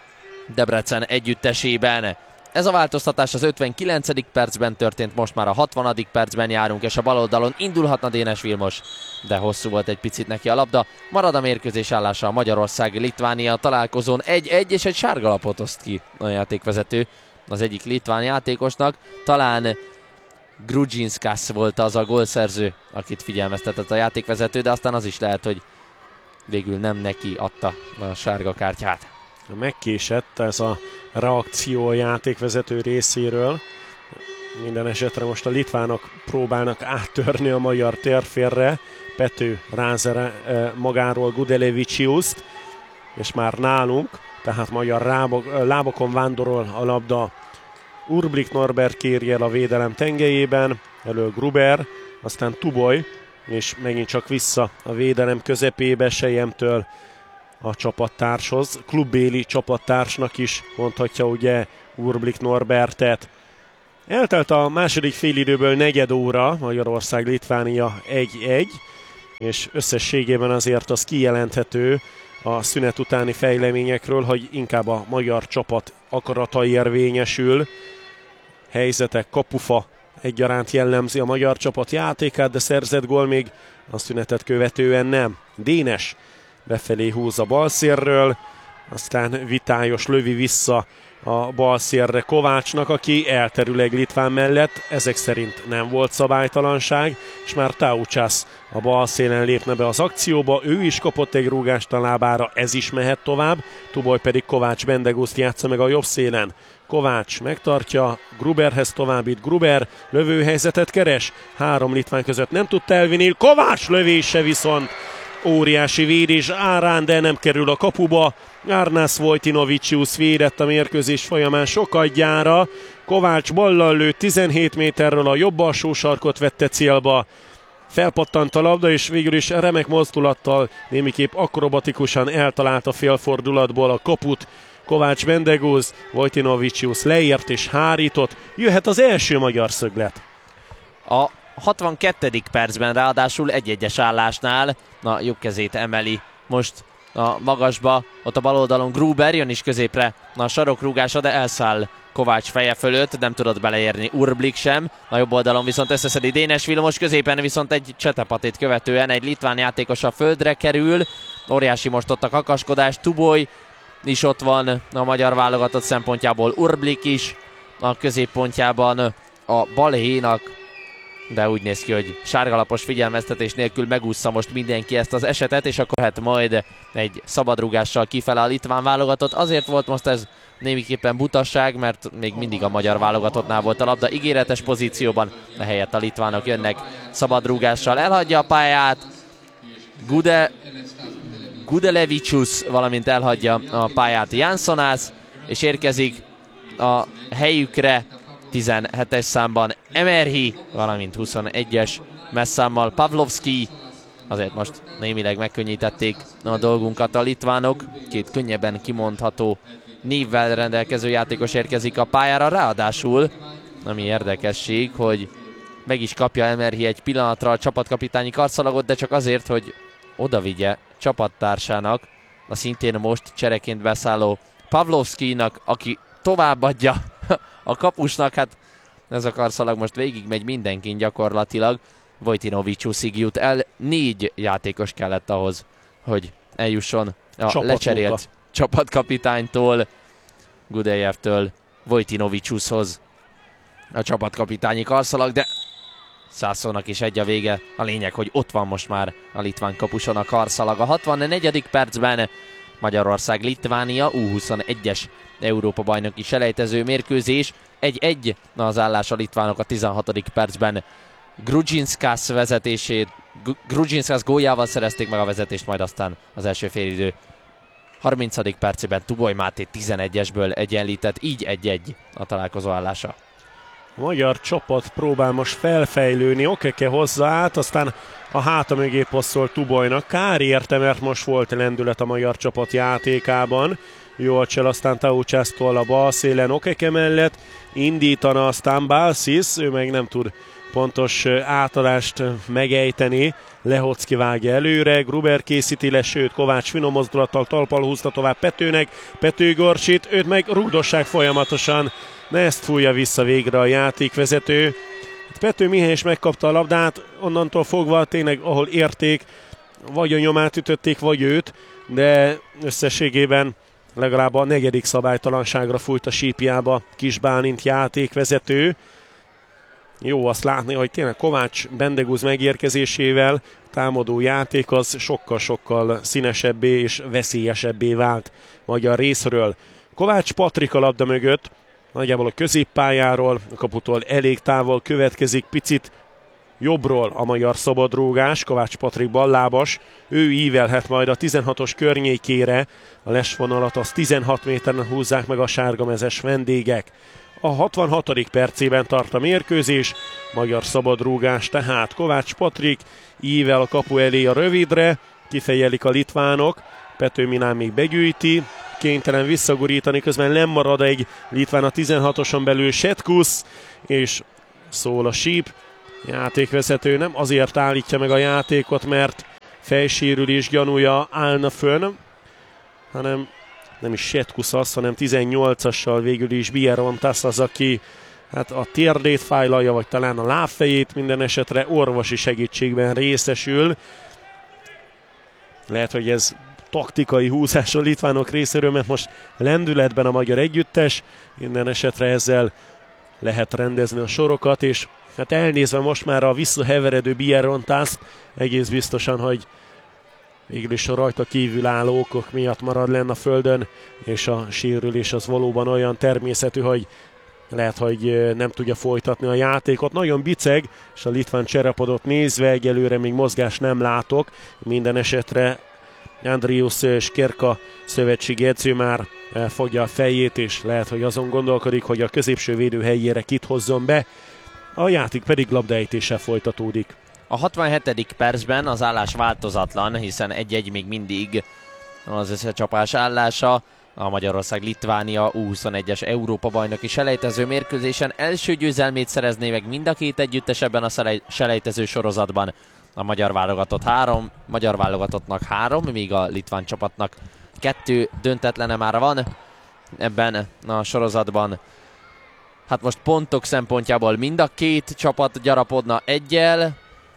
Debrecen együttesében. Ez a változtatás az ötvenkilencedik percben történt, most már a hatvanadik percben járunk, és a bal oldalon indulhatna Dénes Vilmos, de hosszú volt egy picit neki a labda. Marad a mérkőzés állása a Magyarország-Litvánia találkozón, egy-egy, és egy sárgalapot oszt ki a játékvezető az egyik litván játékosnak. Talán Grudzinskás volt az a gólszerző, akit figyelmeztetett a játékvezető, de aztán az is lehet, hogy végül nem neki adta a sárga kártyát. Megkésett ez a reakció a játékvezető részéről. Minden esetre most a litvánok próbálnak áttörni a magyar térfélre. Pető rázere magáról Gudeleviciust, és már nálunk, tehát magyar lábok, lábokon vándorol a labda. Urblik Norbert kéri el a védelem tengelyében, elő Gruber, aztán Tuboly, és megint csak vissza a védelem közepébe Sejemtől a csapattárshoz. Klubbéli csapattársnak is mondhatja ugye Urblik Norbertet. Eltelt a második félidőből negyed óra, Magyarország-Litvánia egy egy, és összességében azért az kijelenthető a szünet utáni fejleményekről, hogy inkább a magyar csapat akarata érvényesül. Helyzetek, kapufa egyaránt jellemzi a magyar csapat játékát, de szerzett gól még a szünetet követően nem. Dénes befelé húz a balszérről, aztán Vitályos lövi vissza a balszérre Kovácsnak, aki elterül egy litván mellett. Ezek szerint nem volt szabálytalanság, és már Taucsász a balszélen lépne be az akcióba. Ő is kapott egy rúgást a lábára, ez is mehet tovább. Tuboly pedig Kovács Bendeguszt játsza meg a jobb szélen. Kovács megtartja, Gruberhez továbbít, Gruber lövőhelyzetet keres, három litván között nem tudta elvinni, Kovács lövése viszont óriási védés árán, de nem kerül a kapuba. Arnász Vojtinovicius védett a mérkőzés folyamán sokadjára. Kovács ballal lő, tizenhét méterről a jobb alsó sarkot vette célba. Felpattant a labda, és végül is remek mozdulattal, némiképp akrobatikusan eltalálta félfordulatból a kaput. Kovács Bendegus, Vojtinovicius leért és hárított. Jöhet az első magyar szöglet. A hatvankettedik percben ráadásul egy-egyes állásnál a jobb kezét emeli most a magasba, ott a bal oldalon Gruber, jön is középre a sarokrúgása, de elszáll Kovács feje fölött, nem tudott beleérni Urblik sem. A jobb oldalon viszont összeszedi Dénes Vilmos, középen viszont egy csetepatét követően egy litván játékos a földre kerül. Óriási most ott a kakaskodás, Tuboly is ott van a magyar válogatott szempontjából, Urblik is a középpontjában a balhénak, de úgy néz ki, hogy sárgalapos figyelmeztetés nélkül megúszza most mindenki ezt az esetet, és akkor hát majd egy szabadrúgással kifele a litván válogatott. Azért volt most ez némiképpen butasság, mert még mindig a magyar válogatottnál volt a labda ígéretes pozícióban, de helyett a litvánok jönnek szabadrúgással. Elhagyja a pályát Gude, Gudelevicius, valamint elhagyja a pályát Janssonász, és érkezik a helyükre tizenhetes számban Emerhi, valamint huszonegyes messzámmal Pavlovski. Azért most némileg megkönnyítették a dolgunkat a litvánok. Két könnyebben kimondható névvel rendelkező játékos érkezik a pályára. Ráadásul, ami érdekesség, hogy meg is kapja Emerhi egy pillanatra a csapatkapitányi karszalagot, de csak azért, hogy odavigye csapattársának, a szintén most csereként beszálló Pavlovskinak, aki továbbadja a kapusnak. Hát ez a karszalag most végigmegy mindenkin gyakorlatilag. Vojtinoviciusig jut el, négy játékos kellett ahhoz, hogy eljusson a Csapat lecserélt munka. csapatkapitánytól, Gudejevtől Vojtinoviciushoz a csapatkapitányi karszalag, de Szászónak is egy a vége. A lényeg, hogy ott van most már a litván kapuson a karszalag. A hatvannegyedik percben Magyarország-Litvánia U huszonegyes Európa-bajnoki selejtező mérkőzés. egy-egy az állás a litvánok a tizenhatodik percben. Grudzinszkász vezetését, Grudzinszkász góljával szerezték meg a vezetést, majd aztán az első félidő harmincadik percében Tuboly Máté tizenegyesből egyenlített, így egy-egy a találkozó állása. A magyar csapat próbál most felfejlődni, Okeke hozza át, aztán a háta mögé passzol Tubolynak. Kár érte, mert most volt lendület a magyar csapat játékában. Jól csel aztán Taucsásztól a bal szélen Okeke mellett, indítana aztán Balsis, ő meg nem tud pontos átadást megejteni. Lehocki vágja előre, Gruber készíti le, sőt Kovács finom mozdulattal talpal húzta tovább Petőnek, Pető gorsít, őt meg rugdossák folyamatosan, de ezt fújja vissza végre a játékvezető. Pető mihely is megkapta a labdát, onnantól fogva tényleg ahol érték, vagy a nyomát ütötték, vagy őt, de összességében legalább a negyedik szabálytalanságra fújt a sípjába Kis Bálint játékvezető. Jó azt látni, hogy tényleg Kovács Bendegúz megérkezésével támadó játék az sokkal-sokkal színesebbé és veszélyesebbé vált magyar részről. Kovács Patrik a labda mögött, nagyjából a középpályáról, a kaputól elég távol következik, picit jobbról a magyar szabadrúgás, Kovács Patrik ballábas, ő ívelhet majd a tizenhatos környékére, a lesvonalat az tizenhat méteren húzzák meg a sárgamezes vendégek. A hatvanhatodik percében tart a mérkőzés, magyar szabadrúgás tehát Kovács Patrik ível a kapu elé a rövidre, kifejelik a litvánok, Pető Milán még begyűjti, kénytelen visszagurítani, közben nem marad egy litván a tizenhatoson belül Setkusz, és szól a síp. Játékvezető nem azért állítja meg a játékot, mert fejsérülés gyanúja állna fönn, hanem nem is Setkusz az, hanem tizennyolcassal végül is Bierontas az, aki hát a térdét fájlalja, vagy talán a lábfejét, minden esetre orvosi segítségben részesül. Lehet, hogy ez taktikai húzás a litvánok részéről, mert most lendületben a magyar együttes, minden esetre ezzel lehet rendezni a sorokat, és hát elnézve most már a visszaheveredő Bierontaszt, egész biztosan, hogy végül is a rajta kívülálló okok miatt marad lenn a földön, és a sérülés az valóban olyan természetű, hogy lehet, hogy nem tudja folytatni a játékot. Nagyon biceg, és a litván cserepadot nézve egyelőre még mozgás nem látok. Minden esetre Andrius Škerka szövetségi edző már fogja a fejét, és lehet, hogy azon gondolkodik, hogy a középső védő helyére kit hozzon be. A játék pedig labdaejtéssel folytatódik. A hatvanhetedik percben az állás változatlan, hiszen egy-egy még mindig az összecsapás állása. A Magyarország-Litvánia U huszonegyes Európa-bajnoki selejtező mérkőzésen első győzelmét szerezné meg mind a két együttes ebben a selejtező sorozatban. A magyar válogatott három, magyar válogatottnak három, míg a litván csapatnak kettő döntetlene már van ebben a sorozatban. Hát most pontok szempontjából mind a két csapat gyarapodna egyel.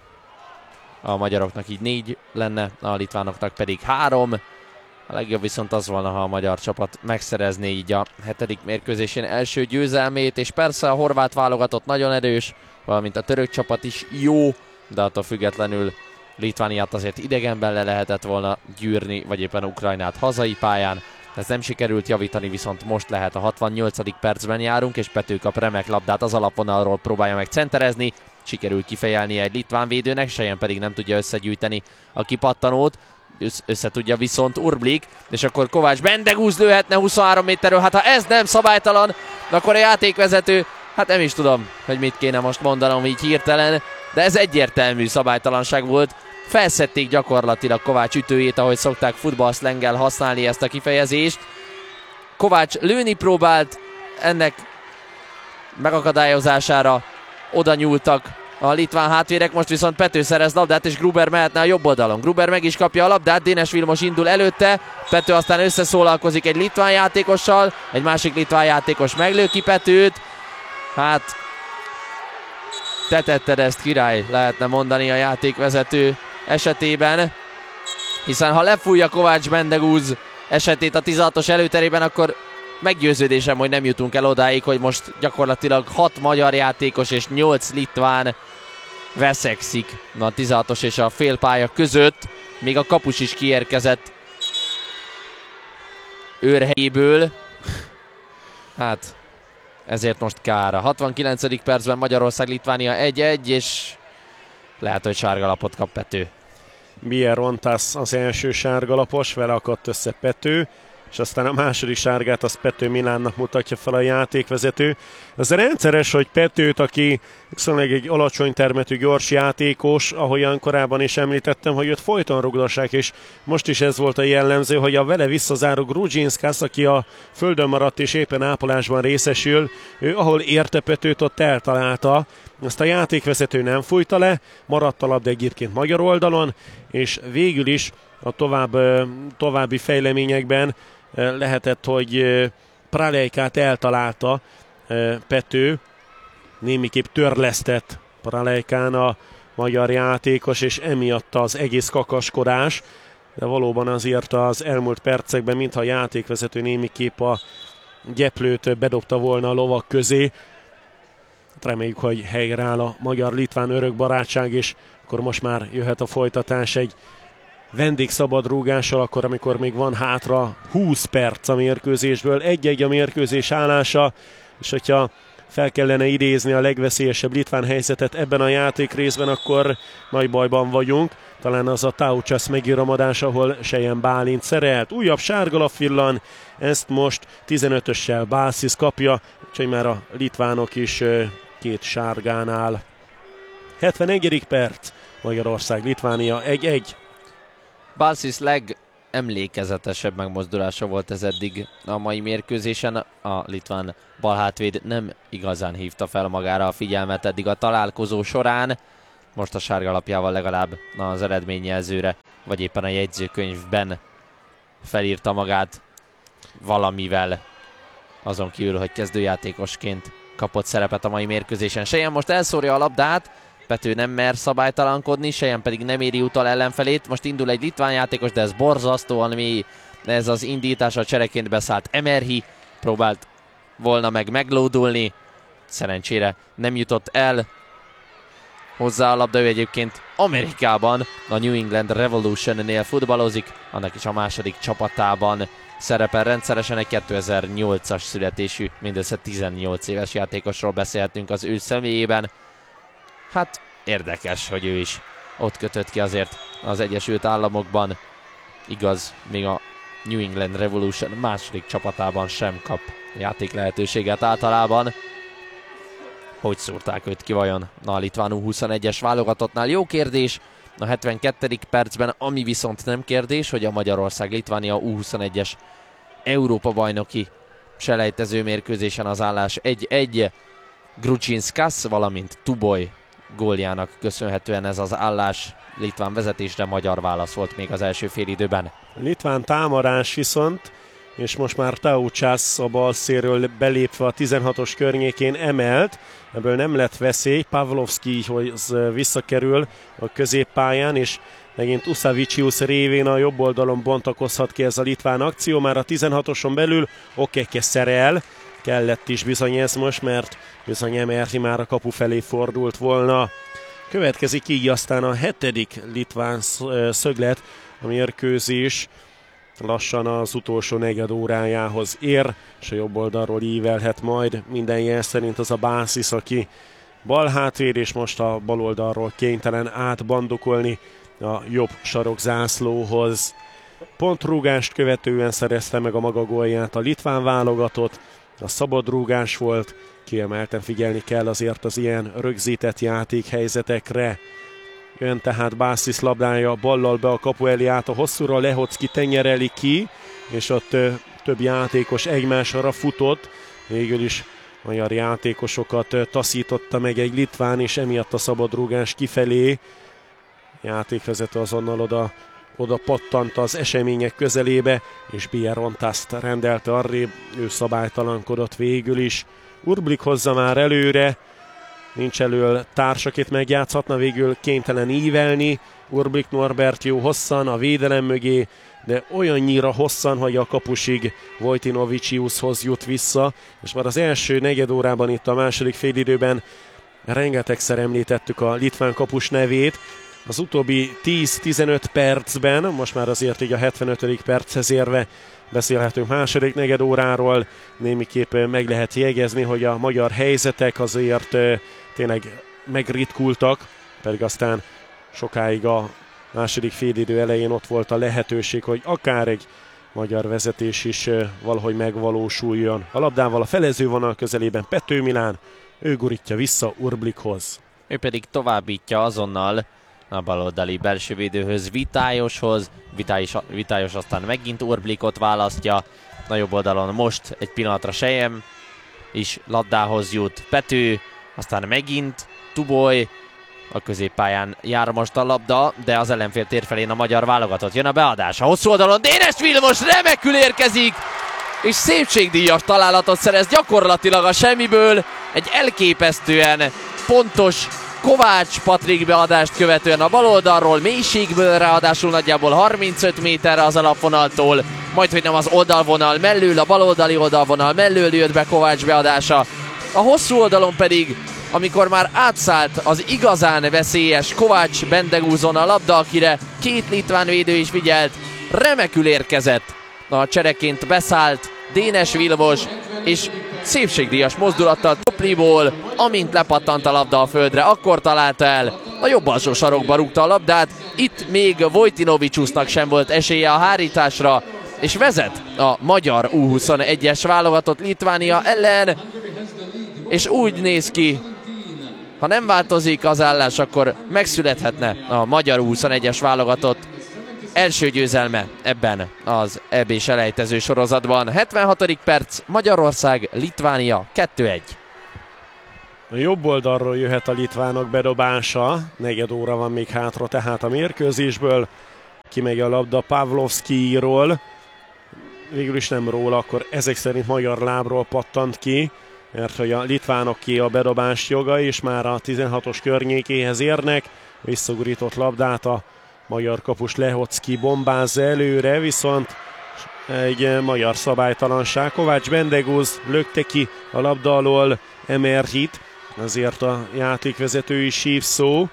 A magyaroknak így négy lenne, a litvánoknak pedig három. A legjobb viszont az volna, ha a magyar csapat megszerezné így a hetedik mérkőzésén első győzelmét, és persze a horvát válogatott nagyon erős, valamint a török csapat is jó, de attól függetlenül Litvániát azért idegenben le lehetett volna gyűrni, vagy éppen Ukrajnát hazai pályán. Ez nem sikerült javítani, viszont most lehet. A hatvannyolcadik percben járunk, és Pető kap remek labdát, az alapvonalról próbálja meg centerezni. Sikerül kifejelnie egy litván védőnek, Sejen pedig nem tudja összegyűjteni a kipattanót. Össze tudja viszont Urblik, és akkor Kovács Bendegúz lőhetne huszonhárom méterről. Hát ha ez nem szabálytalan, akkor a játékvezető, hát nem is tudom, hogy mit kéne most mondanom így hirtelen, de ez egyértelmű szabálytalanság volt. Felszedték gyakorlatilag Kovács ütőjét, ahogy szokták futballszlenggel használni ezt a kifejezést. Kovács lőni próbált, ennek megakadályozására oda nyúltak a litván hátvérek, most viszont Pető szerez labdát, és Gruber mehetne a jobb oldalon. Gruber meg is kapja a labdát, Dénes Vilmos indul előtte, Pető aztán összeszólalkozik egy litván játékossal, egy másik litván játékos meglő ki Petőt. Hát te tetted ezt, király, lehetne mondani a játékvezető esetében, hiszen ha lefújja Kovács Bendegúz esetét a tizenhatos előterében, akkor meggyőződésem, hogy nem jutunk el odáig, hogy most gyakorlatilag hat magyar játékos és nyolc litván veszekszik a tizenhatos és a félpálya között. Még a kapus is kiérkezett őrhelyéből. Hát ezért most kár. A hatvankilencedik percben Magyarország-Litvánia egy-egy, és lehet, hogy sárgalapot kap Pető. Bierontas az első sárgalapos, vele akadt össze Pető, és aztán a második sárgát az Pető Milánnak mutatja fel a játékvezető. Ez rendszeres, hogy Petőt, aki viszonylag egy alacsony termetű gyors játékos, ahogyan korábban is említettem, hogy őt folyton rugdossák, és most is ez volt a jellemző, hogy a vele visszazáró Grudzinszkász, aki a földön maradt és éppen ápolásban részesül, ő ahol érte Petőt, ott eltalálta. Ezt a játékvezető nem fújta le, maradt a labda egyébként magyar oldalon, és végül is a tovább, további fejleményekben lehetett, hogy Pralejkát eltalálta Pető, némiképp törlesztett Pralejkán a magyar játékos, és emiatt az egész kakaskodás, de valóban azért az elmúlt percekben, mintha a játékvezető némiképp a gyeplőt bedobta volna a lovak közé. Reméljük, hogy helyreáll a magyar-litván örök barátság, és akkor most már jöhet a folytatás egy vendégszabadrúgással, akkor amikor még van hátra húsz perc a mérkőzésből, egy-egy a mérkőzés állása, és hogyha fel kellene idézni a legveszélyesebb litván helyzetet ebben a játékrészben, akkor nagy bajban vagyunk. Talán az a Taucsász megíramadás, ahol Sejen Bálint szerelt. Újabb sárgalap villan, ezt most tizenötössel Balsis kapja, úgyhogy már a litvánok is két sárgánál. hetvenegyedik perc, Magyarország-Litvánia egy-egy. Balsis legemlékezetesebb megmozdulása volt ez eddig a mai mérkőzésen. A litván balhátvéd nem igazán hívta fel magára a figyelmet eddig a találkozó során. Most a sárga lapjával legalább az eredményjelzőre, vagy éppen a jegyzőkönyvben felírta magát valamivel, azon kívül, hogy kezdőjátékosként kapott szerepet a mai mérkőzésen. Sejen most elszórja a labdát, Pető nem mer szabálytalankodni, Sejen pedig nem éri utal ellenfelét. Most indul egy litván játékos, de ez borzasztóan mély. Ez az indítás, a csereként beszállt Emerhi, próbált volna meg meglódulni, szerencsére nem jutott el hozzá a labda. Ő egyébként Amerikában a New England Revolution-nél futballozik, annak is a második csapatában szerepel rendszeresen. Egy kétezer-nyolcas születésű, mindössze tizennyolc éves játékosról beszélhetünk az ő személyében. Hát érdekes, hogy ő is ott kötött ki azért az Egyesült Államokban. Igaz, még a New England Revolution második csapatában sem kap játék lehetőséget általában. Hogy szúrták őt ki vajon a litván U huszonegyes válogatottnál? Jó kérdés a hetvenkettedik percben, ami viszont nem kérdés, hogy a Magyarország-Litvánia U huszonegyes Európa-bajnoki selejtező mérkőzésen az állás egy egy. Grucsinskas, valamint Tuboly góljának köszönhetően ez az állás. Litván vezetésre magyar válasz volt még az első félidőben. Litván támadás viszont, és most már Taucsász a bal szélről belépve a tizenhatos környékén emelt. Ebből nem lett veszély. Pavlovszkihoz visszakerül a középpályán, és megint Usavicius révén a jobb oldalon bontakozhat ki ez a litván akció. Már a tizenhatoson belül Okeke szerel. Kellett is bizony ez most, mert bizony Emerhi már a kapu felé fordult volna. Következik így aztán a hetedik litván szöglet, a mérkőzés lassan az utolsó negyed órájához ér, és a jobb oldalról ívelhet majd minden jel szerint az a Bászis, aki bal hátvéd, és most a bal oldalról kénytelen átbandokolni a jobb sarokzászlóhoz. Pontrúgást követően szerezte meg a maga gólját a litván válogatott, a szabad rúgás volt, kiemelten figyelni kell azért az ilyen rögzített játékhelyzetekre. Jön tehát Bászis labdája ballal be a kapu elé át a hosszúra, Lehocki tenyereli ki, és ott ö, több játékos egymásra futott. Végül is magyar játékosokat ö, taszította meg egy litván, és emiatt a szabadrúgás kifelé. Játékvezető azonnal oda, oda pattant az események közelébe, és Bierontaszt rendelte arrébb, ő szabálytalankodott végül is. Urblik hozza már előre, nincs elől társ, akit megjátszhatna, végül kénytelen ívelni. Urblik Norbert jó hosszan a védelem mögé, de olyannyira hosszan, hogy a kapusig Vojtinoviciushoz jut vissza, és már az első negyed órában itt a második félidőben rengetegszer említettük a litván kapus nevét. Az utóbbi tíz-tizenöt percben, most már azért így a hetvenötödik perchez érve beszélhetünk második negyed óráról, némiképp meg lehet jegyezni, hogy a magyar helyzetek azért tényleg megritkultak, pedig aztán sokáig a második félidő elején ott volt a lehetőség, hogy akár egy magyar vezetés is valahogy megvalósuljon. A labdával a felezővonal közelében Pető Milán, ő gurítja vissza Urblikhoz. Ő pedig továbbítja azonnal a baloldali belső védőhöz, Vitályoshoz. Vitályos, Vitályos aztán megint Urblikot választja. A jobb oldalon most egy pillanatra Sejem is labdához jut. Pető, aztán megint Tuboly. A középpályán jár most a labda, de az ellenfél tér felén a magyar válogatott. Jön a beadás. A hosszú oldalon Dénes Vilmos remekül érkezik, és szépségdíjas találatot szerez gyakorlatilag a semmiből. Egy elképesztően pontos Kovács Patrik beadást követően a bal oldalról, mélységből, ráadásul nagyjából harmincöt méterre az alapvonaltól, majdhogy nem az oldalvonal mellől, a baloldali oldalvonal mellől jött be Kovács beadása. A hosszú oldalon pedig, amikor már átszállt az igazán veszélyes Kovács Bendegúzon a labda, akire két litván védő is figyelt, remekül érkezett. A csereként beszállt Dénes Vilmos, és szépségdíjas mozdulattal Topliból, amint lepattant a labda a földre, akkor találta el, a jobb alsó sarokba rúgta a labdát. Itt még Vojtinoviciusnak sem volt esélye a hárításra, és vezet a magyar U huszonegyes válogatott Litvánia ellen, és úgy néz ki, ha nem változik az állás, akkor megszülethetne a magyar U huszonegyes válogatott első győzelme ebben az é bé selejtező sorozatban. hetvenhatodik perc, Magyarország, Litvánia kettő egy. A jobb oldalról jöhet a litvánok bedobása, negyed óra van még hátra tehát a mérkőzésből. Kimegy a labda Pavlovskiról, végül is nem róla, akkor ezek szerint magyar lábról pattant ki, mert hogy a litvánoké a bedobás joga, és már a tizenhatos környékéhez érnek. Visszagurított labdát a magyar kapus Lehocki bombázza előre, viszont egy magyar szabálytalanság. Kovács Bendegúz lökte ki a labda alól Emerhit, azért a játékvezető is hív szó.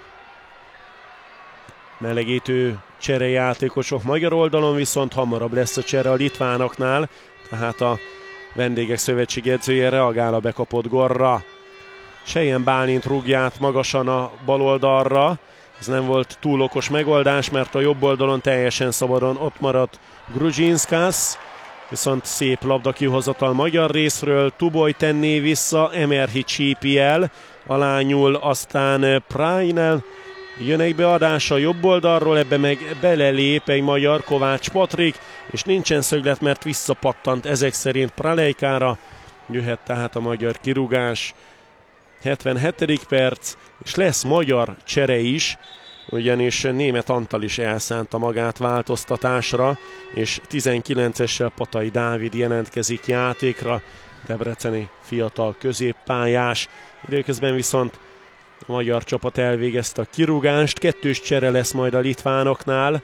Melegítő cserejátékosok magyar oldalon, viszont hamarabb lesz a csere a litvánoknál, tehát a vendégek szövetségi edzője reagál a bekapott gólra. Sejen Bálint rúgja át magasan a bal oldalra. Ez nem volt túl okos megoldás, mert a jobb oldalon teljesen szabadon ott maradt Gruzsinskas. Viszont szép labda kihozatal magyar részről, Tuboly tenné vissza, Emerhi csípi el, alányul aztán Prainel. Jön egy beadás a jobb oldalról, ebbe meg belelép egy magyar, Kovács Patrik, és nincsen szöglet, mert visszapattant ezek szerint Pralejkára. Jöhet tehát a magyar kirúgás. hetvenhetedik perc, és lesz magyar csere is, ugyanis Németh Antal is elszánta magát változtatásra, és tizenkilencessel Patai Dávid jelentkezik játékra, debreceni fiatal középpályás. Időközben viszont a magyar csapat elvégezte a kirúgást, kettős csere lesz majd a litvánoknál.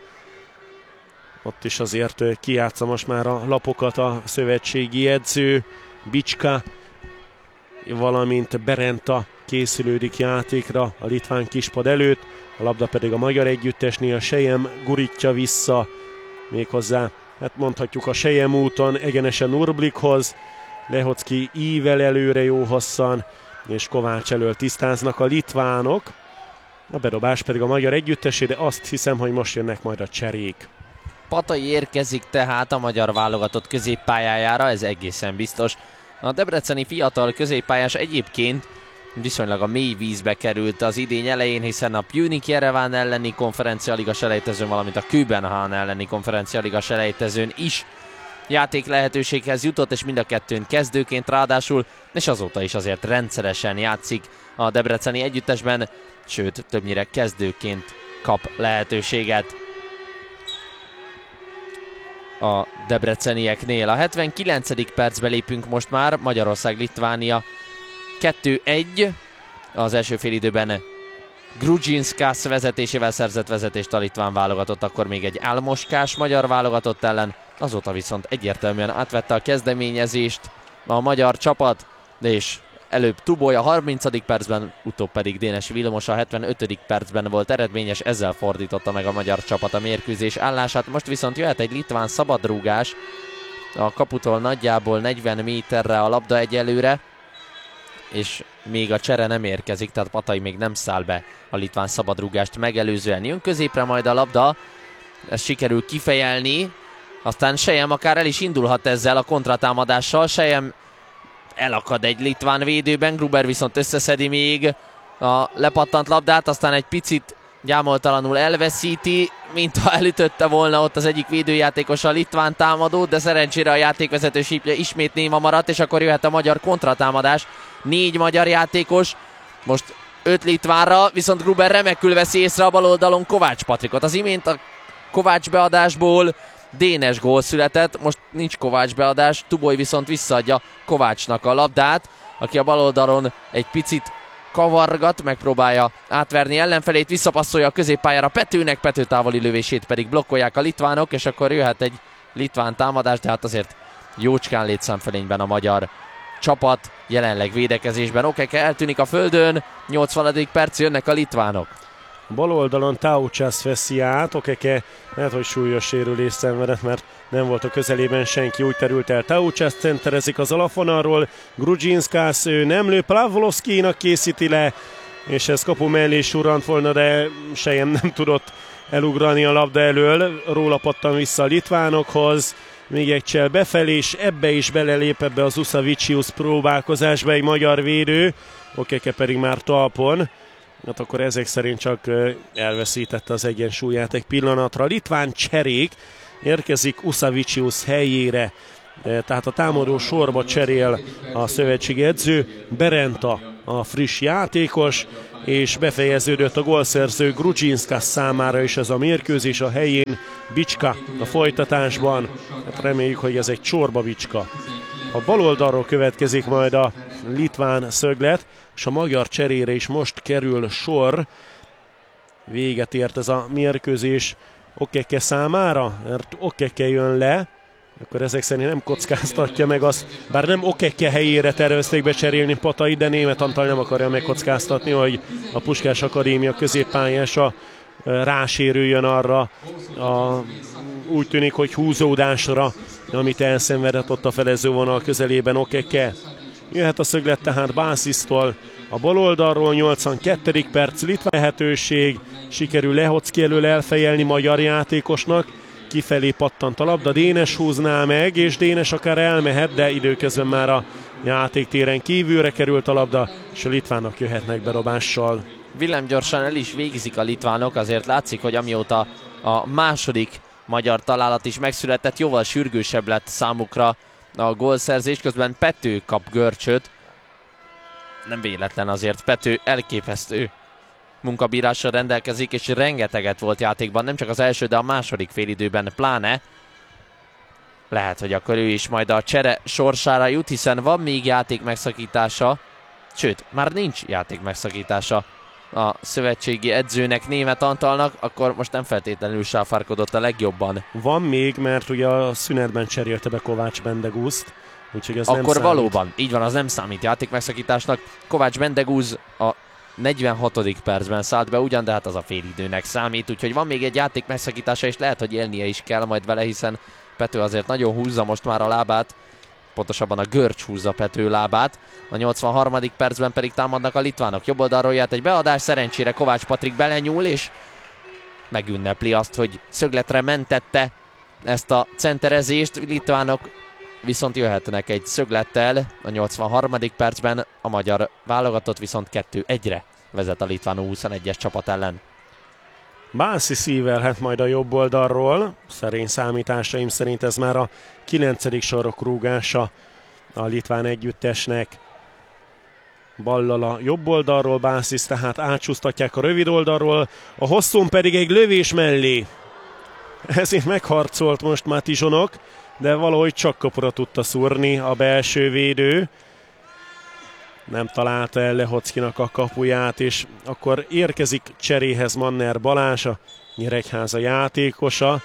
Ott is azért kijátsza most már a lapokat a szövetségi edző, Bicska, valamint Berenta készülődik játékra a litván kispad előtt, a labda pedig a magyar együttesnél, Sejem gurítja vissza, méghozzá, hát mondhatjuk a Sejem úton, egyenesen Nurblikhoz, Lehocki ível előre jó hosszan, és Kovács elől tisztáznak a litvánok. A bedobás pedig a magyar együttesé, de azt hiszem, hogy most jönnek majd a cserék. Patai érkezik tehát a magyar válogatott középpályájára, ez egészen biztos. A debreceni fiatal középpályás egyébként viszonylag a mély vízbe került az idény elején, hiszen a Pjunik Jereván elleni konferencialiga selejtezőn, valamint a Kübenhavn elleni konferencialiga selejtezőn is játék lehetőséghez jutott, és mind a kettőn kezdőként ráadásul, és azóta is azért rendszeresen játszik a debreceni együttesben, sőt, többnyire kezdőként kap lehetőséget a debrecenieknél. A hetvenkilencedik percbe lépünk most már, Magyarország-Litvánia kettő egy. Az első félidőben Gruzsinskas vezetésével szerzett vezetést a litván válogatott, akkor még egy álmoskás magyar válogatott ellen, azóta viszont egyértelműen átvette a kezdeményezést a magyar csapat, és előbb Tuboly a harmincadik percben, utóbb pedig Dénes Vilmos a hetvenötödik percben volt eredményes, ezzel fordította meg a magyar csapat a mérkőzés állását. Most viszont jöhet egy litván szabadrúgás, a kaputól nagyjából negyven méterre a labda egyelőre, és még a csere nem érkezik, tehát Patai még nem száll be a litván szabadrúgást megelőzően. Jön középre majd a labda, ezt sikerül kifejelni, aztán Sejem akár el is indulhat ezzel a kontratámadással. Sejem elakad egy litván védőben, Gruber viszont összeszedi még a lepattant labdát, aztán egy picit gyámoltalanul elveszíti, mintha elütötte volna ott az egyik védőjátékos a litván támadót, de szerencsére a játékvezető sípje ismét néma maradt, és akkor jöhet a magyar kontratámadás. Négy magyar játékos, most öt litvánra, viszont Gruber remekül veszi észre a bal oldalon Kovács Patrikot. Az imént a Kovács beadásból Dénes gól született, most nincs Kovács beadás, Tuboly viszont visszaadja Kovácsnak a labdát, aki a bal oldalon egy picit kavargat, megpróbálja átverni ellenfelét, visszapasszolja a középpályára Petőnek, Pető távoli lövését pedig blokkolják a litvánok, és akkor jöhet egy litván támadás, de hát azért jócskán létszámfelényben a magyar csapat, jelenleg védekezésben. Okeke eltűnik a földön, nyolcvanadik perc, jönnek a litvánok. Bal oldalon Taucsász veszi át, Okeke lehet, hogy súlyos sérülés szenvedett, mert nem volt a közelében senki, úgy terült el. Taucsász centerezik az alapvonalról, Gruzsinskas, ő nem lő, Pavlovskinak készíti le, és ez kapu mellé surrant volna, de Sejem nem tudott elugrani a labda elől, róla pattan vissza a litvánokhoz, még egy csel befelé, és ebbe is belelép ebbe az Usavicius próbálkozásba egy magyar védő, Okeke pedig már talpon. hát akkor ezek szerint csak elveszítette az egyensúlyát egy pillanatra. Litván cserék, érkezik Usavicius helyére, tehát a támadó sorba cserél a szövetségi edző, Berenta a friss játékos, és befejeződött a gólszerző Grudzinszkas számára is ez a mérkőzés a helyén, Bicska a folytatásban, hát reméljük, hogy ez egy csorba Bicska. A bal oldalról következik majd a litván szöglet, és a magyar cserére is most kerül sor. Véget ért ez a mérkőzés Okeke számára, mert Okeke jön le, akkor ezek szerint nem kockáztatja meg azt, bár nem Okeke helyére tervezték becserélni Patai, de Németh Antal nem akarja megkockáztatni, hogy a Puskás Akadémia középpályása rásérüljön arra a, úgy tűnik, hogy húzódásra, amit elszenvedett ott a felezővonal közelében Okeke. Jöhet a szöglet tehát Básisztól a bal oldalról, nyolcvankettedik perc, litván lehetőség, sikerül Lehocki elől elfejelni magyar játékosnak, kifelé pattant a labda, Dénes húzná meg, és Dénes akár elmehet, de időközben már a játéktéren kívülre került a labda, és a litvánok jöhetnek berobással. Villámgyorsan el is végzik a litvánok, azért látszik, hogy amióta a második magyar találat is megszületett, jóval sürgősebb lett számukra a gólszerzés, közben Pető kap görcsöt. Nem véletlen azért, Pető elképesztő munkabírással rendelkezik, és rengeteget volt játékban, nem csak az első, de a második félidőben pláne. Lehet, hogy akkor ő is majd a csere sorsára jut, hiszen van még játék megszakítása, sőt, már nincs játék megszakítása a szövetségi edzőnek, Németh Antalnak, akkor most nem feltétlenül sáfárkodott a legjobban. Van még, mert ugye a szünetben cserélte be Kovács Bendegúzt, úgyhogy az akkor nem valóban, így van, az nem számít játék megszakításnak. Kovács Bendegúz a negyvenhatodik percben szállt be ugyan, de hát az a félidőnek számít, úgyhogy van még egy játék megszakítása, és lehet, hogy élnie is kell majd vele, hiszen Pető azért nagyon húzza most már a lábát, pontosabban a görcs húzza Pető lábát. A nyolcvanharmadik percben pedig támadnak a litvánok. Jobb oldalról jött egy beadás, szerencsére Kovács Patrik belenyúl, és megünnepli azt, hogy szögletre mentette ezt a centerezést. Litvánok viszont jöhetnek egy szöglettel a nyolcvanharmadik percben, a magyar válogatott viszont kettő egyre vezet a litván huszonegyes csapat ellen. Bászi szívelhet majd a jobb oldalról, szerény számításaim szerint ez már a kilencedik sorok rúgása a litván együttesnek. Ballal a jobb oldalról Bászis, tehát átsúsztatják a rövid oldalról, a hosszún pedig egy lövés mellé. Ezért megharcolt most Matizsonok, de valahogy csak kapura tudta szúrni a belső védő. Nem találta el Lehockinak a kapuját, és akkor érkezik cseréhez Manner Balázs, a Nyíregyháza játékosa.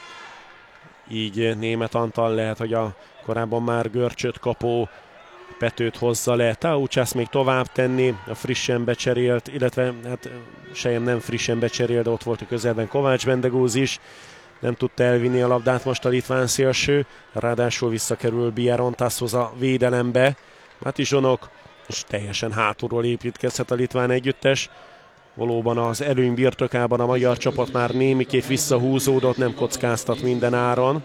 Így Németh Antal lehet, hogy a korábban már görcsöt kapó Petőt hozza le. Taucsász még tovább tenni, a frissen becserélt, illetve hát sejem nem frissen becserélt, de ott volt a közelben Kovács Bendegúz is. Nem tudta elvinni a labdát most a litván szélső, ráadásul visszakerül Bierontászhoz a védelembe. Matizsonok, és teljesen hátulról építkezhet a litván együttes. Valóban az előny birtokában a magyar csapat már némiképp visszahúzódott, nem kockáztat minden áron.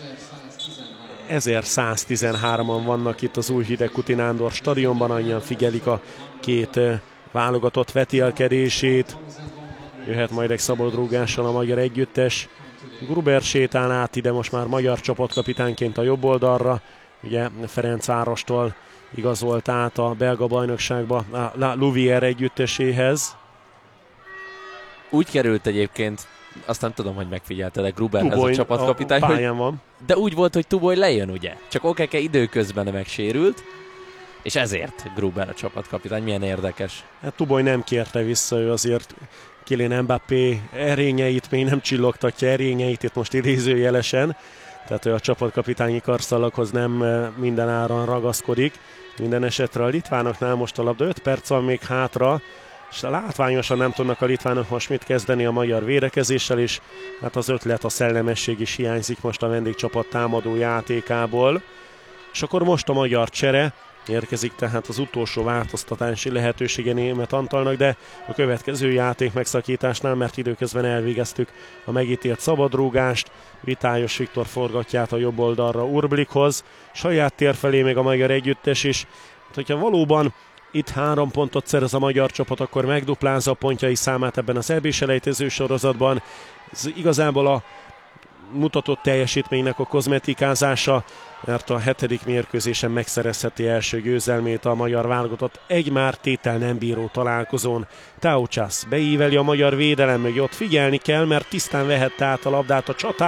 ezerszáztizenhárman vannak itt az Újhidegkuti Nándor stadionban, annyian figyelik a két válogatott vetélkedését. Jöhet majd egy szabadrúgással a magyar együttes. Gruber sétál át ide most már magyar csapatkapitányként a jobb oldalra. Ugye Ferencvárostól igazolt át a belga bajnokságba a La Louvière együtteséhez. Úgy került egyébként, azt nem tudom, hogy megfigyelted, de Gruber ez a csapatkapitány, hogy, van. de úgy volt, hogy Tuboly lejön, ugye? Csak Okeke időközben megsérült, és ezért Gruber a csapatkapitány. Milyen érdekes. Hát Tuboly nem kérte vissza, ő azért Kylian Mbappé erényeit, még nem csillogtatja erényeit, itt most idézőjelesen. Tehát ő a csapatkapitányi karszalaghoz nem minden áron ragaszkodik. Minden esetre a litvánoknál most a labda öt perc van még hátra, és látványosan nem tudnak a litvánok most mit kezdeni a magyar védekezéssel, és hát az ötlet, a szellemesség is hiányzik most a vendégcsapat támadó játékából. És akkor most a magyar csere, érkezik tehát az utolsó változtatási lehetősége Németh Antalnak, de a következő játék megszakításnál, mert időközben elvégeztük a megítélt szabadrúgást, Vitályos Viktor forgatja át a jobb oldalra Urblikhoz, saját tér felé még a magyar együttes is. Hát, hogyha valóban itt három pontot szerez a magyar csapat, akkor megduplázza a pontjai számát ebben az é bé-selejtező sorozatban. Ez igazából a mutatott teljesítménynek a kozmetikázása, mert a hetedik mérkőzésen megszerezheti első győzelmét a magyar válogatott egy már tétel nem bíró találkozón. Taucsász beíveli a magyar védelem, meg ott figyelni kell, mert tisztán vehette át a labdát a csatár.